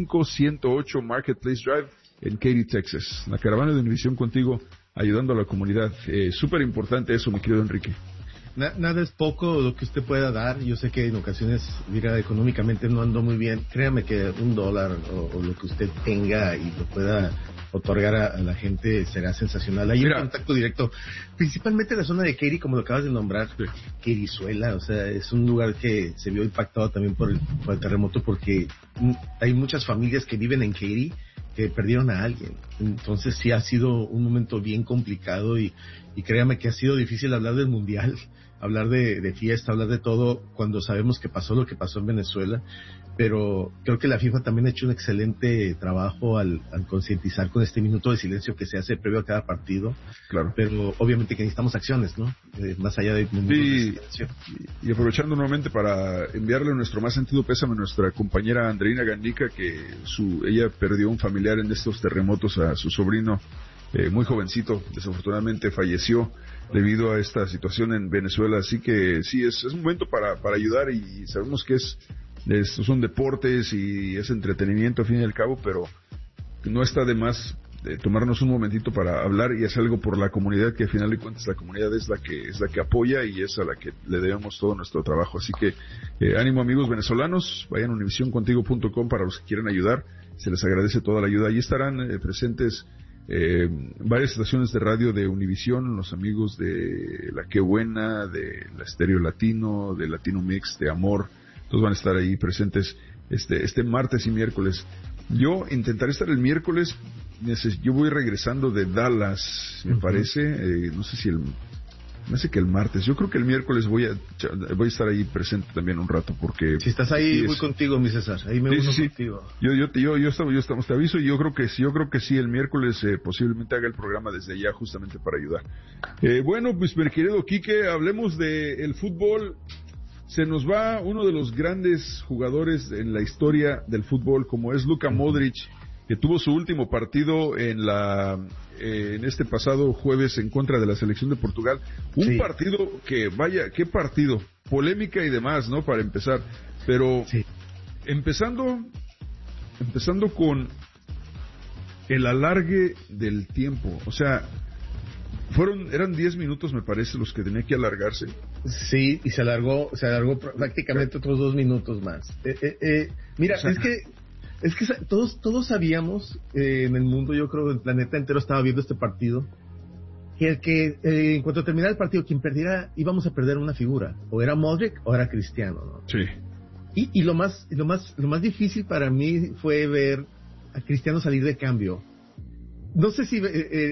25108 Marketplace Drive en Katy, Texas. La caravana de Univision Contigo, ayudando a la comunidad. Súper importante eso, mi querido Enrique. Nada es poco lo que usted pueda dar. Yo sé que en ocasiones, mira, económicamente no ando muy bien. Créame que $1 o lo que usted tenga y lo pueda otorgar a la gente será sensacional. Hay un contacto directo, principalmente en la zona de Katy, como lo acabas de nombrar, Katyzuela, o sea, es un lugar que se vio impactado también por el terremoto, porque hay muchas familias que viven en Katy que perdieron a alguien. Entonces sí ha sido un momento bien complicado y créame que ha sido difícil hablar del mundial, hablar de fiesta, hablar de todo cuando sabemos que pasó lo que pasó en Venezuela, pero creo que la FIFA también ha hecho un excelente trabajo al concientizar con este minuto de silencio que se hace previo a cada partido. Claro. Pero obviamente que necesitamos acciones, ¿no? Más allá de minutos de silencio. Y aprovechando nuevamente para enviarle nuestro más sentido pésame a nuestra compañera Andreina Gandica, que ella perdió un familiar en estos terremotos, a su sobrino, muy jovencito, desafortunadamente falleció debido a esta situación en Venezuela. Así que sí, es un momento para ayudar, y sabemos que estos son deportes y es entretenimiento al fin y al cabo, pero no está de más tomarnos un momentito para hablar y hacer algo por la comunidad, que al final de cuentas la comunidad es la que apoya y es a la que le debemos todo nuestro trabajo. Así que ánimo, amigos venezolanos, vayan a univisioncontigo.com para los que quieran ayudar. Se les agradece toda la ayuda. Allí estarán presentes varias estaciones de radio de Univision, los amigos de La Qué Buena, de la Estéreo Latino, de Latino Mix, de Amor. Todos van a estar ahí presentes este martes y miércoles. Yo intentaré estar el miércoles. Yo voy regresando de Dallas, me parece. No sé si me hace que el martes. Yo creo que el miércoles voy a estar ahí presente también un rato, porque si estás ahí voy contigo, mi César. Ahí me uno contigo. Yo estamos, te aviso, y yo creo que sí el miércoles posiblemente haga el programa desde allá justamente para ayudar. Bueno, pues mi querido Quique, hablemos de el fútbol. Se nos va uno de los grandes jugadores en la historia del fútbol, como es Luka Modric, que tuvo su último partido en este pasado jueves en contra de la selección de Portugal. Un partido que, vaya, qué partido, polémica y demás, ¿no? Para empezar, pero empezando con el alargue del tiempo, o sea, eran 10 minutos, me parece, los que tenía que alargarse. Sí, y se alargó prácticamente otros 2 minutos más. Mira, o sea, es que todos sabíamos en el mundo, yo creo el planeta entero estaba viendo este partido, que en cuanto terminara el partido, quien perdiera, íbamos a perder una figura, o era Modric o era Cristiano, ¿no? Sí. Y lo más difícil para mí fue ver a Cristiano salir de cambio. No sé si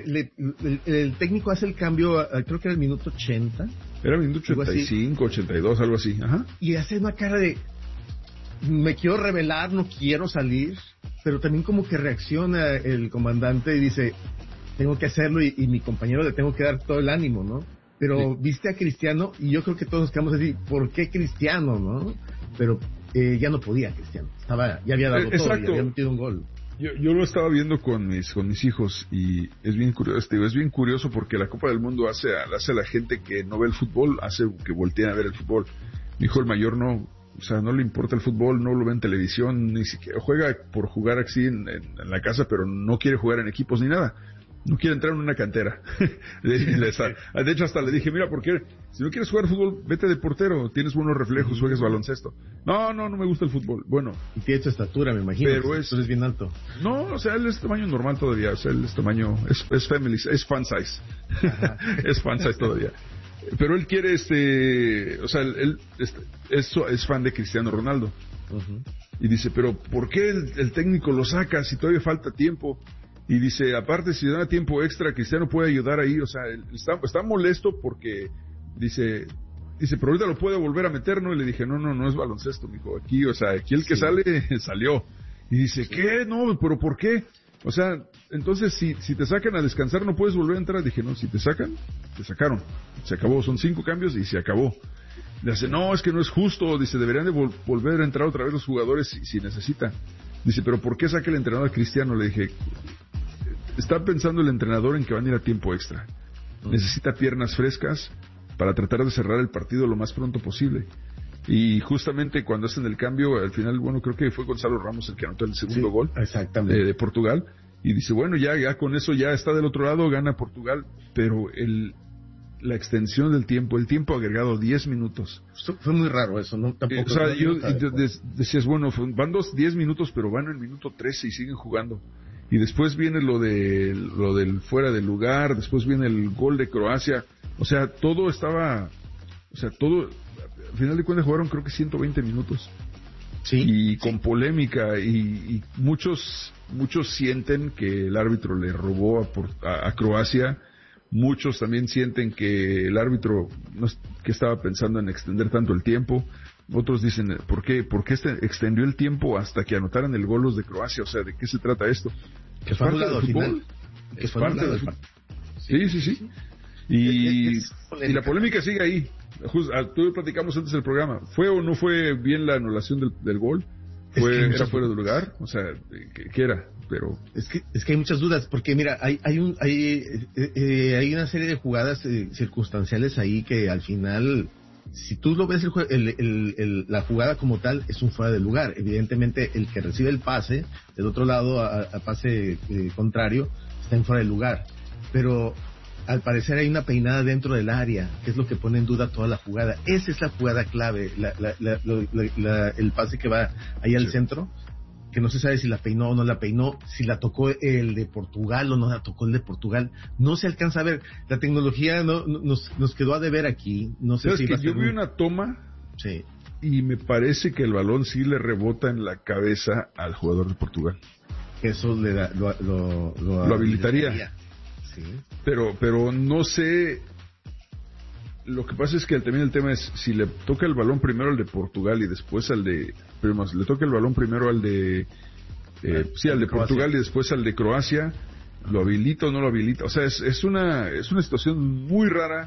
el técnico hace el cambio, creo que era el minuto 80. Era el minuto 85, 82, algo así. Ajá. Y hace una cara de, me quiero rebelar, no quiero salir, pero también como que reacciona el comandante y dice, tengo que hacerlo, y mi compañero le tengo que dar todo el ánimo, ¿no? Pero viste a Cristiano y yo creo que todos nos quedamos así, ¿por qué Cristiano, no? Pero ya no podía Cristiano, ya había dado todo, ya había metido un gol. Yo lo estaba viendo con mis hijos y es bien curioso porque la Copa del Mundo hace a la gente que no ve el fútbol, hace que volteen a ver el fútbol. Mi hijo el mayor no le importa el fútbol, no lo ve en televisión, ni siquiera juega por jugar así en la casa, pero no quiere jugar en equipos ni nada. No quiere entrar en una cantera. De hecho, hasta le dije, mira, ¿por qué? Si no quieres jugar fútbol, vete de portero, tienes buenos reflejos, juegues baloncesto. No me gusta el fútbol. Bueno. Y tiene tu estatura, me imagino. Pero tú eres bien alto. No, o sea, él es tamaño normal todavía, o sea, él es tamaño, es family, es fan size. Es fan size todavía. Pero él quiere, o sea, él es fan de Cristiano Ronaldo. Y dice, pero ¿por qué el técnico lo saca si todavía falta tiempo? Y dice, aparte, si da tiempo extra, Cristiano puede ayudar ahí. O sea, él está molesto porque dice, pero ahorita lo puede volver a meter, ¿no? Y le dije, no es baloncesto, mijo. Aquí, o sea, aquí el que sale, salió. Y dice, ¿qué? No, pero ¿por qué? O sea, entonces, si te sacan a descansar, ¿no puedes volver a entrar? Dije, no, si te sacan, te sacaron. Se acabó, son 5 cambios y se acabó. Le dice, no, es que no es justo. Dice, deberían de volver a entrar otra vez los jugadores si necesitan. Dice, pero ¿por qué saca el entrenador a Cristiano? Le dije, está pensando el entrenador en que van a ir a tiempo extra. Necesita piernas frescas para tratar de cerrar el partido lo más pronto posible. Y justamente cuando hacen el cambio, al final, creo que fue Gonzalo Ramos el que anotó el segundo gol de Portugal. Y dice, ya con eso ya está del otro lado, gana Portugal, pero la extensión del tiempo, el tiempo agregado 10 minutos. Fue muy raro eso, ¿no? Tampoco. O sea, decías, van 10 minutos, pero van en el minuto 13 y siguen jugando. Y después viene lo del fuera del lugar, después viene el gol de Croacia. O sea, todo, al final de cuentas jugaron creo que 120 minutos. Sí. Y con polémica, y muchos sienten que el árbitro le robó a Croacia. Muchos también sienten que el árbitro que estaba pensando en extender tanto el tiempo. Otros dicen, ¿por qué extendió el tiempo hasta que anotaran el gol los de Croacia? O sea, ¿de qué se trata esto? Que fue parte del fútbol. Es parte del fútbol. Sí. Y la polémica sigue ahí. Tú platicamos antes del programa. ¿Fue o no fue bien la anulación del gol? ¿Era fuera de lugar? O sea, ¿qué era? Pero es que hay muchas dudas, porque mira, hay una serie de jugadas circunstanciales ahí que al final, si tú lo ves la jugada como tal, es un fuera de lugar. Evidentemente el que recibe el pase del otro lado a pase contrario está en fuera de lugar, pero al parecer hay una peinada dentro del área, que es lo que pone en duda toda la jugada. Esa es la jugada clave, el pase que va ahí al centro, que no se sabe si la peinó o no la peinó, si la tocó el de Portugal o no la tocó el de Portugal. No se alcanza a ver. La tecnología nos quedó a deber aquí. No sé si yo vi una toma y me parece que el balón sí le rebota en la cabeza al jugador de Portugal. Eso le da, lo habilitaría. Sí. Pero no sé. Lo que pasa es que también el tema es si le toca el balón primero al de Portugal y después al de, le toca el balón primero al de al de Portugal y después al de Croacia, ¿lo habilita o no lo habilita? O sea, es una situación muy rara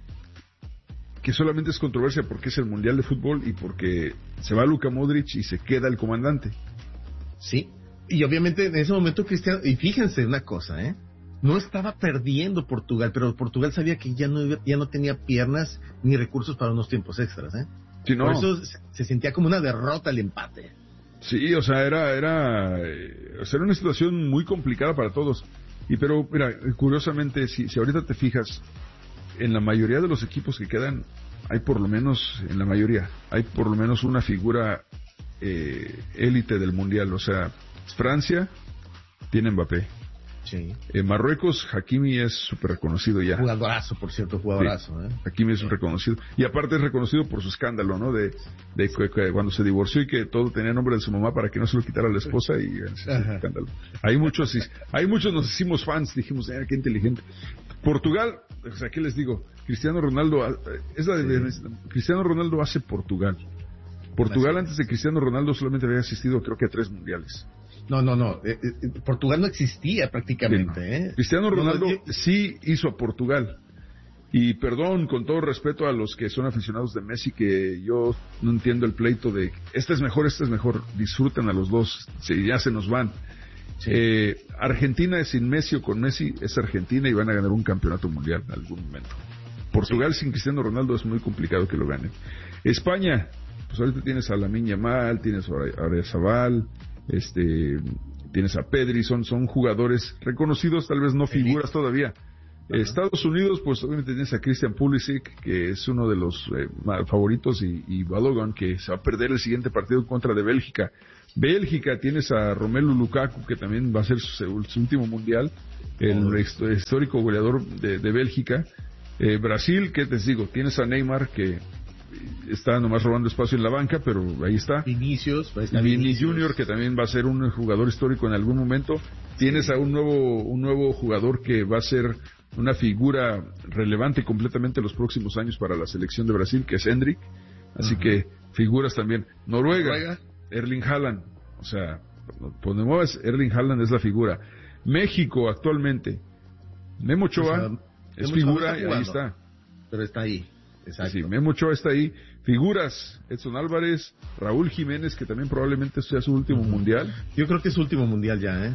que solamente es controversia porque es el Mundial de Fútbol y porque se va Luka Modric y se queda el comandante. Sí, y obviamente en ese momento Cristiano, y fíjense una cosa, no estaba perdiendo Portugal, pero Portugal sabía que ya no tenía piernas ni recursos para unos tiempos extras, Sí, no. Por eso se sentía como una derrota el empate. Sí, o sea, era una situación muy complicada para todos. Pero mira, curiosamente, si ahorita te fijas, en la mayoría de los equipos que quedan, hay por lo menos una figura élite del mundial. O sea, Francia tiene Mbappé. Sí. Marruecos, Hakimi es súper reconocido ya. Jugadorazo, por cierto, jugadorazo. Sí. Hakimi es reconocido. Y aparte es reconocido por su escándalo, ¿no? De cuando se divorció y que todo tenía nombre de su mamá para que no se lo quitara a la esposa y ese escándalo. Hay muchos nos hicimos fans, dijimos, qué inteligente. Portugal, o sea, ¿qué les digo? Cristiano Ronaldo hace Portugal. Portugal antes de Cristiano Ronaldo solamente había asistido creo que a 3 mundiales. No. Portugal no existía prácticamente. Cristiano Ronaldo sí hizo a Portugal. Y perdón, con todo respeto a los que son aficionados de Messi, que yo no entiendo el pleito de este es mejor, disfruten a los dos, ya se nos van. Sí. Argentina sin Messi o con Messi es Argentina y van a ganar un campeonato mundial en algún momento. Portugal sin Cristiano Ronaldo es muy complicado que lo ganen. España, pues ahorita tienes a Lamine Yamal, tienes a Oyarzabal, tienes a Pedri, son jugadores reconocidos, tal vez no figuras todavía. Estados Unidos, pues obviamente tienes a Christian Pulisic, que es uno de los favoritos, y Balogun, que se va a perder el siguiente partido en contra de Bélgica. Bélgica, tienes a Romelu Lukaku, que también va a ser su último mundial, el histórico goleador de Bélgica. Brasil, ¿qué te digo? Tienes a Neymar, que está nomás robando espacio en la banca, pero ahí está. Vinicius Junior, que también va a ser un jugador histórico en algún momento. Tienes a un nuevo jugador que va a ser una figura relevante completamente los próximos años para la selección de Brasil, que es Endrick. Así que figuras también. Noruega, Erling Haaland. O sea, ponemos Erling Haaland es la figura. México actualmente, Memo Ochoa es figura y ahí está. Pero está ahí. Exacto. Sí, Memo Ochoa está ahí. Figuras, Edson Álvarez, Raúl Jiménez, que también probablemente sea su último mundial. Yo creo que es su último mundial ya,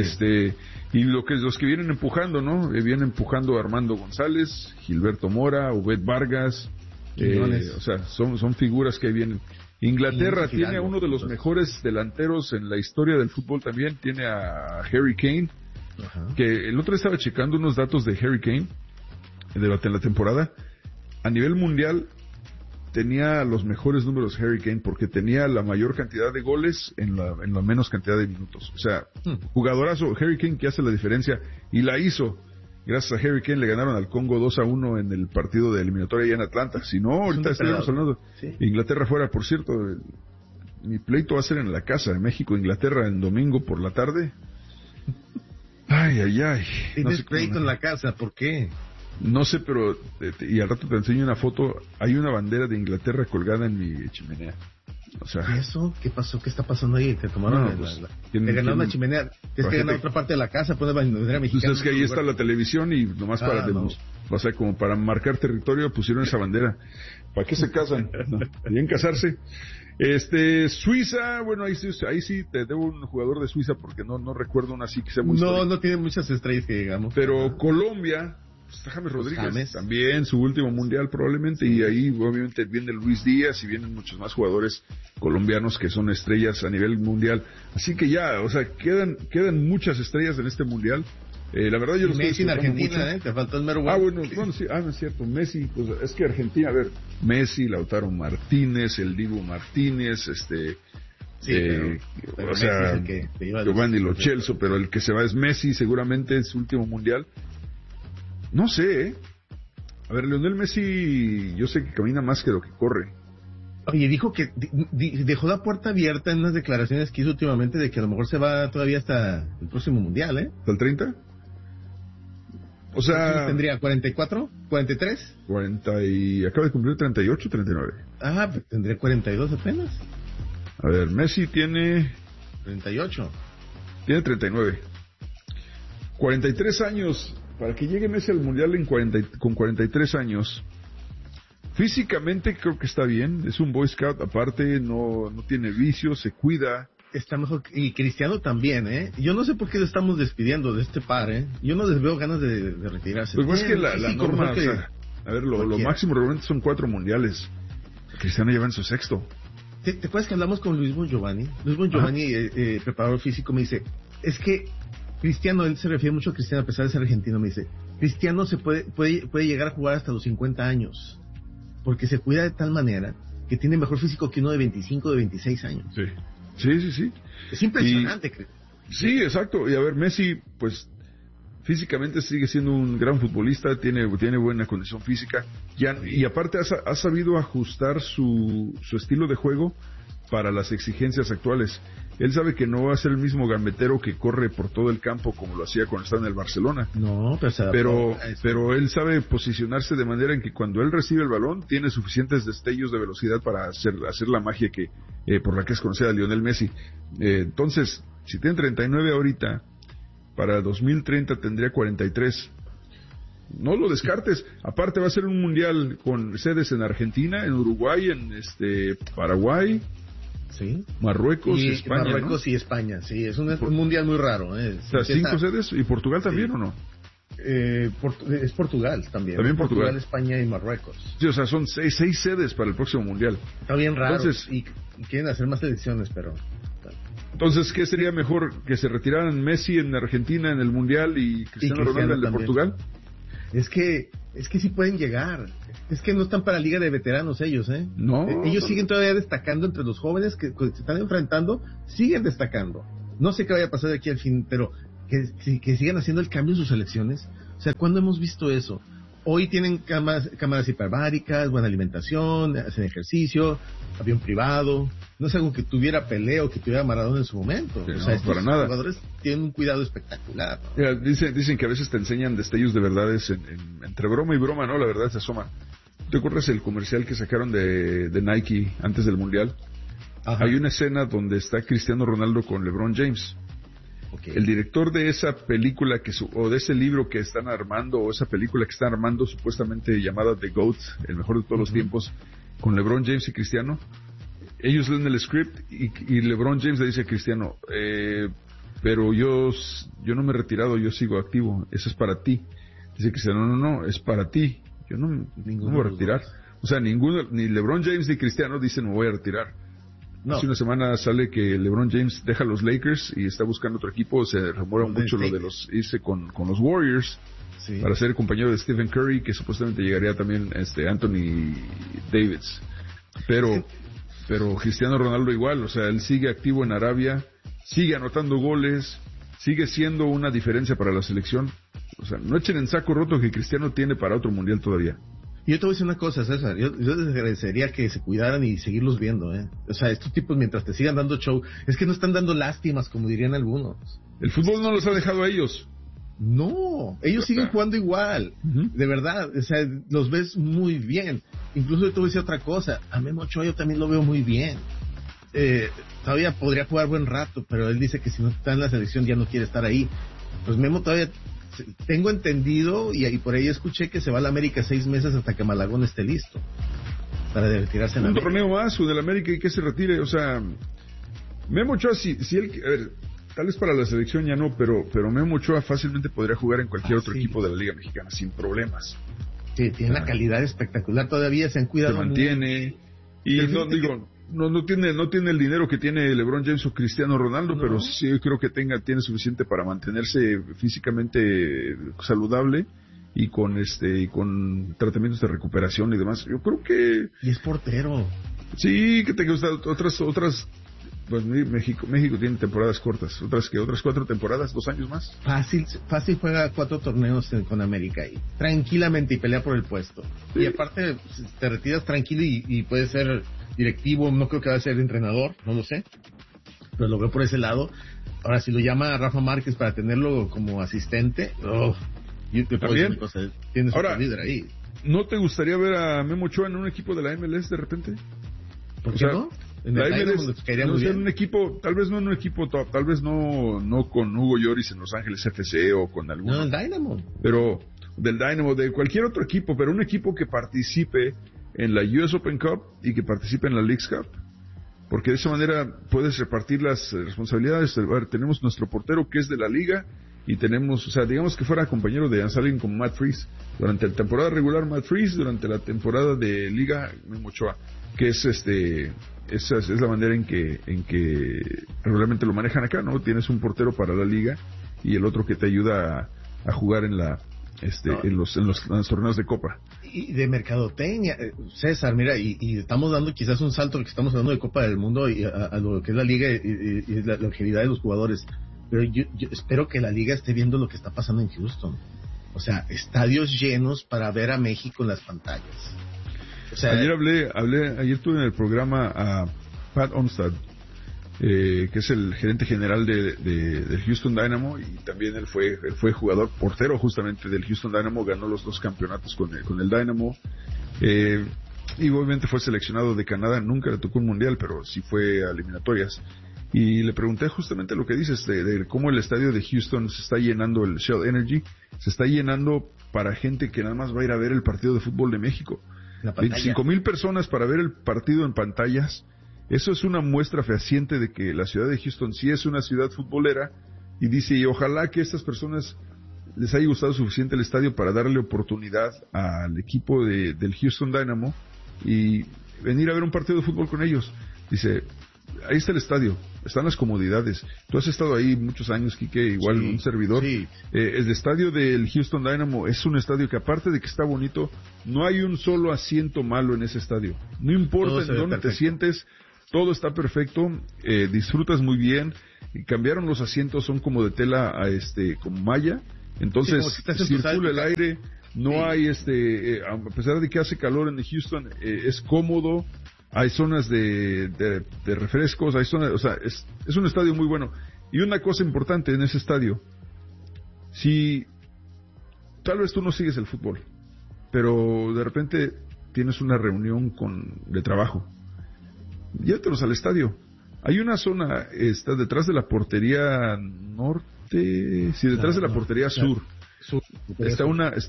Y los que vienen empujando, ¿no? Vienen empujando a Armando González, Gilberto Mora, Ubed Vargas, o sea, son figuras que vienen. Inglaterra tiene a uno de los mejores delanteros en la historia del fútbol también, tiene a Harry Kane, que el otro día estaba checando unos datos de Harry Kane en la temporada. A nivel mundial tenía los mejores números Harry Kane porque tenía la mayor cantidad de goles en la menos cantidad de minutos. O sea, jugadorazo Harry Kane que hace la diferencia y la hizo. Gracias a Harry Kane le ganaron al Congo 2-1 en el partido de eliminatoria allá en Atlanta. Si no, ahorita estaríamos hablando Inglaterra fuera. Por cierto, mi pleito va a ser en la casa de México-Inglaterra en domingo por la tarde. Ay. ¿Tienes pleito en la casa? ¿Por qué? No sé, pero y al rato te enseño una foto. Hay una bandera de Inglaterra colgada en mi chimenea. O sea, ¿y eso? ¿Qué pasó? ¿Qué está pasando ahí? Te tomaron te ganaron la chimenea. Tienes que ganar otra parte de la casa, poner bandera mexicana. Entonces es que ahí está la televisión y nomás o sea, como para marcar territorio pusieron esa bandera. ¿Para qué se casan? Deberían casarse. Suiza, bueno, ahí sí te debo un jugador de Suiza porque no recuerdo una así que sea muy histórica. No tiene muchas estrellas que digamos. Pero Colombia, James Rodríguez, también su último mundial probablemente, y ahí obviamente viene Luis Díaz y vienen muchos más jugadores colombianos que son estrellas a nivel mundial. Así que ya, o sea, quedan muchas estrellas en este mundial. La verdad yo lo Messi en Argentina, te faltó el mero bueno, sí, es cierto, Messi, pues es que Argentina, a ver, Messi, Lautaro Martínez, el Dibu Martínez, pero o sea, Giovanni Lo Celso, pero el que se va es Messi, seguramente es su último mundial. No sé, A ver, Lionel Messi, yo sé que camina más que lo que corre. Oye, dijo que dejó la puerta abierta en unas declaraciones que hizo últimamente de que a lo mejor se va todavía hasta el próximo mundial, ¿eh? ¿Hasta el 30? O sea... ¿Tendría 44? ¿43? 40 y... acaba de cumplir 38, 39. Ah, pues tendría 42 apenas. A ver, Messi tiene... 38. Tiene 39. 43 años. Para que llegue Messi al mundial con 43 años... Físicamente creo que está bien, es un Boy Scout, aparte no tiene vicios, se cuida. Está mejor, y Cristiano también, ¿eh? Yo no sé por qué lo estamos despidiendo de este par, ¿eh? Yo no les veo ganas de retirarse. Pues es que la norma, o sea, a ver, lo máximo realmente son 4 mundiales. Cristiano lleva en su 6º. ¿Te acuerdas que hablamos con Luis Bongiovanni? Luis Bongiovanni, preparador físico, me dice, es que Cristiano, él se refiere mucho a Cristiano, a pesar de ser argentino, me dice, Cristiano se puede llegar a jugar hasta los 50 años. Porque se cuida de tal manera que tiene mejor físico que uno de 25, de 26 años. Sí. Es impresionante. Sí, exacto. Y a ver, Messi, pues, físicamente sigue siendo un gran futbolista, tiene buena condición física. Y aparte ha sabido ajustar su estilo de juego para las exigencias actuales. Él sabe que no va a ser el mismo gambetero que corre por todo el campo como lo hacía cuando estaba en el Barcelona. No, pero él sabe posicionarse de manera en que cuando él recibe el balón tiene suficientes destellos de velocidad para hacer la magia que por la que es conocida Lionel Messi. Entonces, si tiene 39 ahorita, para 2030 tendría 43. No lo descartes. Aparte va a ser un mundial con sedes en Argentina, en Uruguay, en Paraguay, sí, Marruecos y España. Marruecos, ¿no? Y España, sí, es un mundial muy raro. O sea, 5 sedes y Portugal también, ¿o no? Es Portugal también. También Portugal, España y Marruecos. Sí, o sea, son 6 sedes para el próximo mundial. Está bien raro. Entonces, y quieren hacer más selecciones, pero... Entonces, ¿qué sería mejor? ¿Que se retiraran Messi en Argentina en el mundial y Cristiano Ronaldo en el de Portugal? Es que sí pueden llegar. Es que no están para liga de veteranos ellos, ¿eh? No. Ellos siguen todavía destacando entre los jóvenes que se están enfrentando, siguen destacando. No sé qué vaya a pasar de aquí al fin, pero que sigan haciendo el cambio en sus selecciones. O sea, ¿cuándo hemos visto eso? Hoy tienen cámaras hiperbáricas, buena alimentación, hacen ejercicio, avión privado. No es algo que tuviera Pelé o que tuviera Maradona en su momento. Sí, o sea, para nada. Los jugadores tienen un cuidado espectacular, ¿no? Mira, dicen que a veces te enseñan destellos de verdades entre broma y broma, ¿no? La verdad se asoma. ¿Te acuerdas el comercial que sacaron de Nike antes del Mundial? Ajá. Hay una escena donde está Cristiano Ronaldo con LeBron James. Okay. El director de esa película o de ese libro que están armando, o esa película que están armando supuestamente llamada The GOAT, el mejor de todos los tiempos, con LeBron James y Cristiano, ellos leen el script y LeBron James le dice a Cristiano, pero yo no me he retirado, yo sigo activo, eso es para ti. Dice Cristiano, no, es para ti, yo no me voy a retirar. O sea, ni LeBron James ni Cristiano dicen me voy a retirar. No. Hace una semana sale que LeBron James deja los Lakers y está buscando otro equipo. Se remora mucho lo de irse con los Warriors, sí, para ser el compañero de Stephen Curry, que supuestamente llegaría también Anthony Davis. Pero Cristiano Ronaldo igual, o sea, él sigue activo en Arabia, sigue anotando goles, sigue siendo una diferencia para la selección. O sea, no echen en saco roto que Cristiano tiene para otro mundial todavía. Y yo te voy a decir una cosa, César, yo les agradecería que se cuidaran y seguirlos viendo, O sea, estos tipos mientras te sigan dando show, es que no están dando lástimas, como dirían algunos. El fútbol no los ha dejado a ellos. No, ellos siguen jugando igual, de verdad, o sea, los ves muy bien. Incluso yo te voy a decir otra cosa, a Memo Ochoa yo también lo veo muy bien. Todavía podría jugar buen rato, pero él dice que si no está en la selección ya no quiere estar ahí. Pues Memo todavía... Tengo entendido y por ahí escuché que se va a la América 6 meses hasta que Malagón esté listo para retirarse en la América. Un torneo más o del América y que se retire. O sea, Memo Ochoa, si él, a ver, tal vez para la selección ya no, pero Memo Ochoa fácilmente podría jugar en cualquier otro equipo de la Liga Mexicana sin problemas. Sí, tiene una calidad espectacular todavía, se han cuidado. Se mantiene y no tiene el dinero que tiene LeBron James o Cristiano Ronaldo, pero sí creo que tiene suficiente para mantenerse físicamente saludable y con tratamientos de recuperación y demás. Yo creo que... Y es portero. Sí, que te gusta otras pues México tiene temporadas cortas, otras 4 temporadas, 2 años más. Fácil juega 4 torneos con América ahí, tranquilamente, y pelea por el puesto. Sí. Y aparte te retiras tranquilo y puedes ser directivo, no creo que va a ser entrenador, no lo sé, pero lo veo por ese lado. Ahora, si lo llama Rafa Márquez para tenerlo como asistente, yo te puedo decir una cosa, tienes otro líder ahí. ¿No te gustaría ver a Memo Ochoa en un equipo de la MLS de repente? ¿Por qué no? En el MLS, en un equipo, tal vez no en un equipo top, tal vez no con Hugo Lloris en Los Ángeles FC o con alguno. No, el Dynamo. Pero del Dynamo, de cualquier otro equipo, pero un equipo que participe en la US Open Cup y que participe en la Leagues Cup. Porque de esa manera puedes repartir las responsabilidades. A ver, tenemos nuestro portero que es de la liga y tenemos, o sea, digamos que fuera compañero de alguien como Matt Freese. Durante la temporada regular Matt Freese, durante la temporada de liga Memo Ochoa, que es esa es la manera en que regularmente lo manejan acá, ¿no? Tienes un portero para la liga y el otro que te ayuda a jugar en los torneos de Copa. Y de mercadotecnia, César, mira, y estamos dando quizás un salto, que estamos hablando de Copa del Mundo y a lo que es la liga y la longevidad de los jugadores, pero yo espero que la liga esté viendo lo que está pasando en Houston. O sea, estadios llenos para ver a México en las pantallas. O sea, ayer tuve en el programa a Pat Onstad, que es el gerente general del Houston Dynamo, y también él fue jugador portero justamente del Houston Dynamo, ganó los 2 campeonatos con el Dynamo, y obviamente fue seleccionado de Canadá, nunca le tocó un mundial, pero sí fue a eliminatorias, y le pregunté justamente lo que dices de cómo el estadio de Houston se está llenando, el Shell Energy, se está llenando para gente que nada más va a ir a ver el partido de fútbol de México. 25,000 personas para ver el partido en pantallas. Eso es una muestra fehaciente de que la ciudad de Houston sí es una ciudad futbolera, y dice, y ojalá que estas personas les haya gustado suficiente el estadio para darle oportunidad al equipo del Houston Dynamo y venir a ver un partido de fútbol con ellos. Dice, ahí está el estadio, están las comodidades. Tú has estado ahí muchos años, Quique, igual un servidor. Sí. El estadio del Houston Dynamo es un estadio que, aparte de que está bonito, no hay un solo asiento malo en ese estadio. No importa en dónde te sientes, todo está perfecto, disfrutas muy bien. Cambiaron los asientos, son como de tela como malla, entonces circula el aire. No hay a pesar de que hace calor en Houston, es cómodo. Hay zonas de refrescos, hay zonas, o sea, es un estadio muy bueno. Y una cosa importante en ese estadio, si tal vez tú no sigues el fútbol, pero de repente tienes una reunión de trabajo, llévatelos al estadio. Hay una zona, está detrás de la portería norte, sí, detrás de la portería sur. Está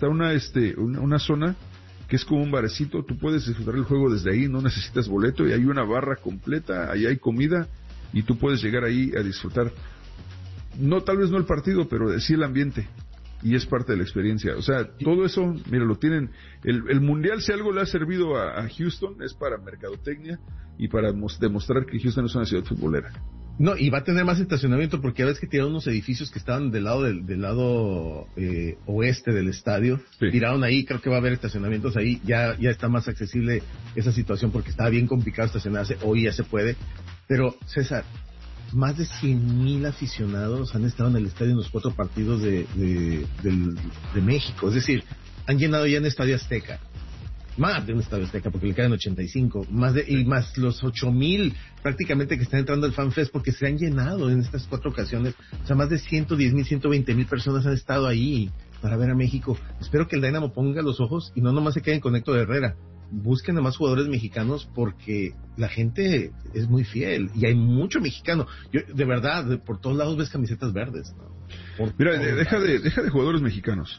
una zona que es como un barecito. Tú puedes disfrutar el juego desde ahí, no necesitas boleto, y hay una barra completa, ahí hay comida, y tú puedes llegar ahí a disfrutar, no, tal vez no el partido, pero sí el ambiente, y es parte de la experiencia. O sea, todo eso, mira, lo tienen. El Mundial, si algo le ha servido a Houston, es para mercadotecnia y para demostrar que Houston es una ciudad futbolera. No, y va a tener más estacionamiento, porque ya ves que tiraron unos edificios que estaban del lado oeste del estadio. Sí. Tiraron ahí, creo que va a haber estacionamientos ahí. Ya está más accesible esa situación, porque estaba bien complicado estacionarse. Hoy ya se puede. Pero, César, más de 100,000 aficionados han estado en el estadio en los 4 partidos de México. Es decir, han llenado ya en Estadio Azteca. Más de un Estadio Azteca, porque le quedan 85. Y más los 8,000 prácticamente que están entrando al FanFest, porque se han llenado en estas 4 ocasiones. O sea, más de 110,000, 120,000 personas han estado ahí para ver a México. Espero que el Dynamo ponga los ojos y no nomás se queden con Héctor Herrera. Busquen a más jugadores mexicanos, porque la gente es muy fiel y hay mucho mexicano. Yo, de verdad, por todos lados ves camisetas verdes, ¿no? Mira, deja de jugadores mexicanos.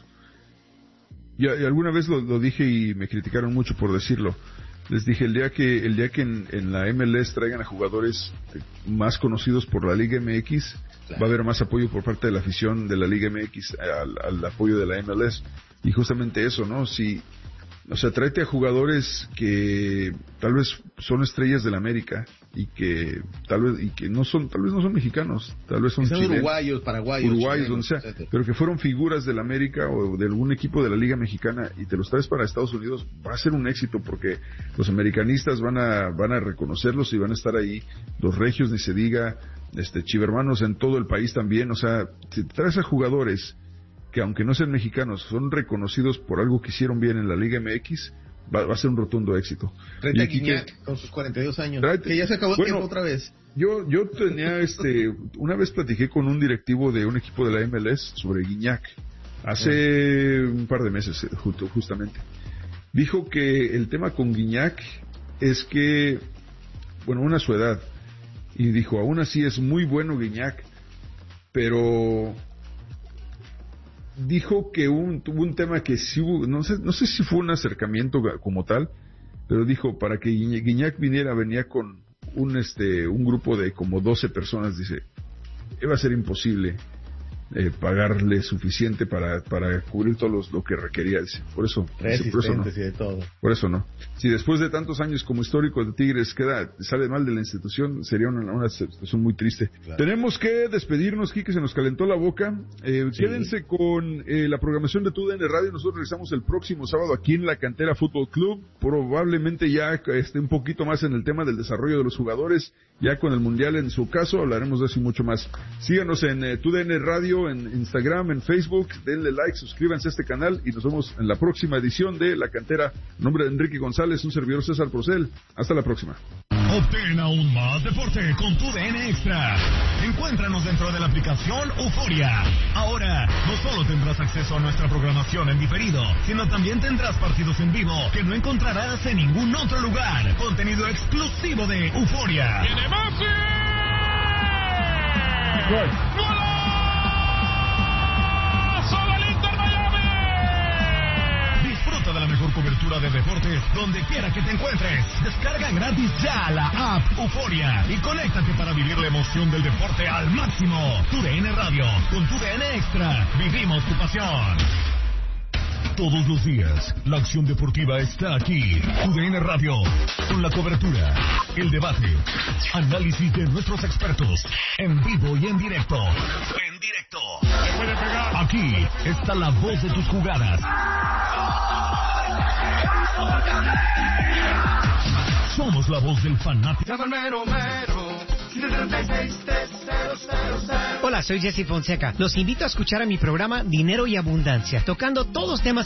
Yo alguna vez lo dije y me criticaron mucho por decirlo. Les dije, el día que en la MLS traigan a jugadores más conocidos por la Liga MX, claro, va a haber más apoyo por parte de la afición de la Liga MX al apoyo de la MLS. Y justamente eso, ¿no? O sea, tráete a jugadores que tal vez son estrellas del América y que tal vez no son mexicanos, tal vez son uruguayos, paraguayos, donde sea, pero que fueron figuras del América o de algún equipo de la Liga Mexicana, y te los traes para Estados Unidos. Va a ser un éxito, porque los americanistas van a reconocerlos y van a estar ahí, los regios ni se diga, chivermanos en todo el país también. O sea, si te traes a jugadores que, aunque no sean mexicanos, son reconocidos por algo que hicieron bien en la Liga MX, va a ser un rotundo éxito. Tráete a Guiñac con sus 42 años, que ya se acabó el tiempo otra vez. Yo tenía una vez platiqué con un directivo de un equipo de la MLS sobre Guiñac, hace un par de meses, justamente. Dijo que el tema con Guiñac es que, bueno, su edad, y dijo, aún así es muy bueno Guiñac, pero dijo que tuvo un tema que sí hubo, no sé si fue un acercamiento como tal, pero dijo, para que Guiñac venía con un grupo de como 12 personas. Dice, iba a ser imposible pagarle suficiente para cubrir todos lo que requería. Dice, por eso no. De todo. Por eso no. Si después de tantos años como histórico de Tigres sale mal de la institución, sería una situación muy triste. Claro. Tenemos que despedirnos, Quique, se nos calentó la boca. Sí. Quédense con la programación de TUDN Radio. Nosotros regresamos el próximo sábado aquí en la Cantera Fútbol Club, probablemente ya un poquito más en el tema del desarrollo de los jugadores, ya con el Mundial en su caso. Hablaremos de eso y mucho más. Síganos en TUDN Radio, en Instagram, en Facebook, denle like, suscríbanse a este canal y nos vemos en la próxima edición de La Cantera. En nombre de Enrique González, un servidor César Procel. Hasta la próxima. Obtén aún más deporte con TUDN Extra. Encuéntranos dentro de la aplicación Euforia. Ahora, no solo tendrás acceso a nuestra programación en diferido, sino también tendrás partidos en vivo que no encontrarás en ningún otro lugar. Contenido exclusivo de Euforia. ¡Tiene más! Gol. Disfruta de la mejor cobertura de deporte donde quiera que te encuentres. Descarga gratis ya la app Euforia y conéctate para vivir la emoción del deporte al máximo. TUDN Radio, con TUDN Extra, vivimos tu pasión. Todos los días, la acción deportiva está aquí. TUDN Radio, con la cobertura, el debate, análisis de nuestros expertos, en vivo y en directo. En directo. Aquí está la voz de tus jugadas. Somos la voz del fanático. Hola, soy Jesse Fonseca. Los invito a escuchar a mi programa Dinero y Abundancia, tocando todos temas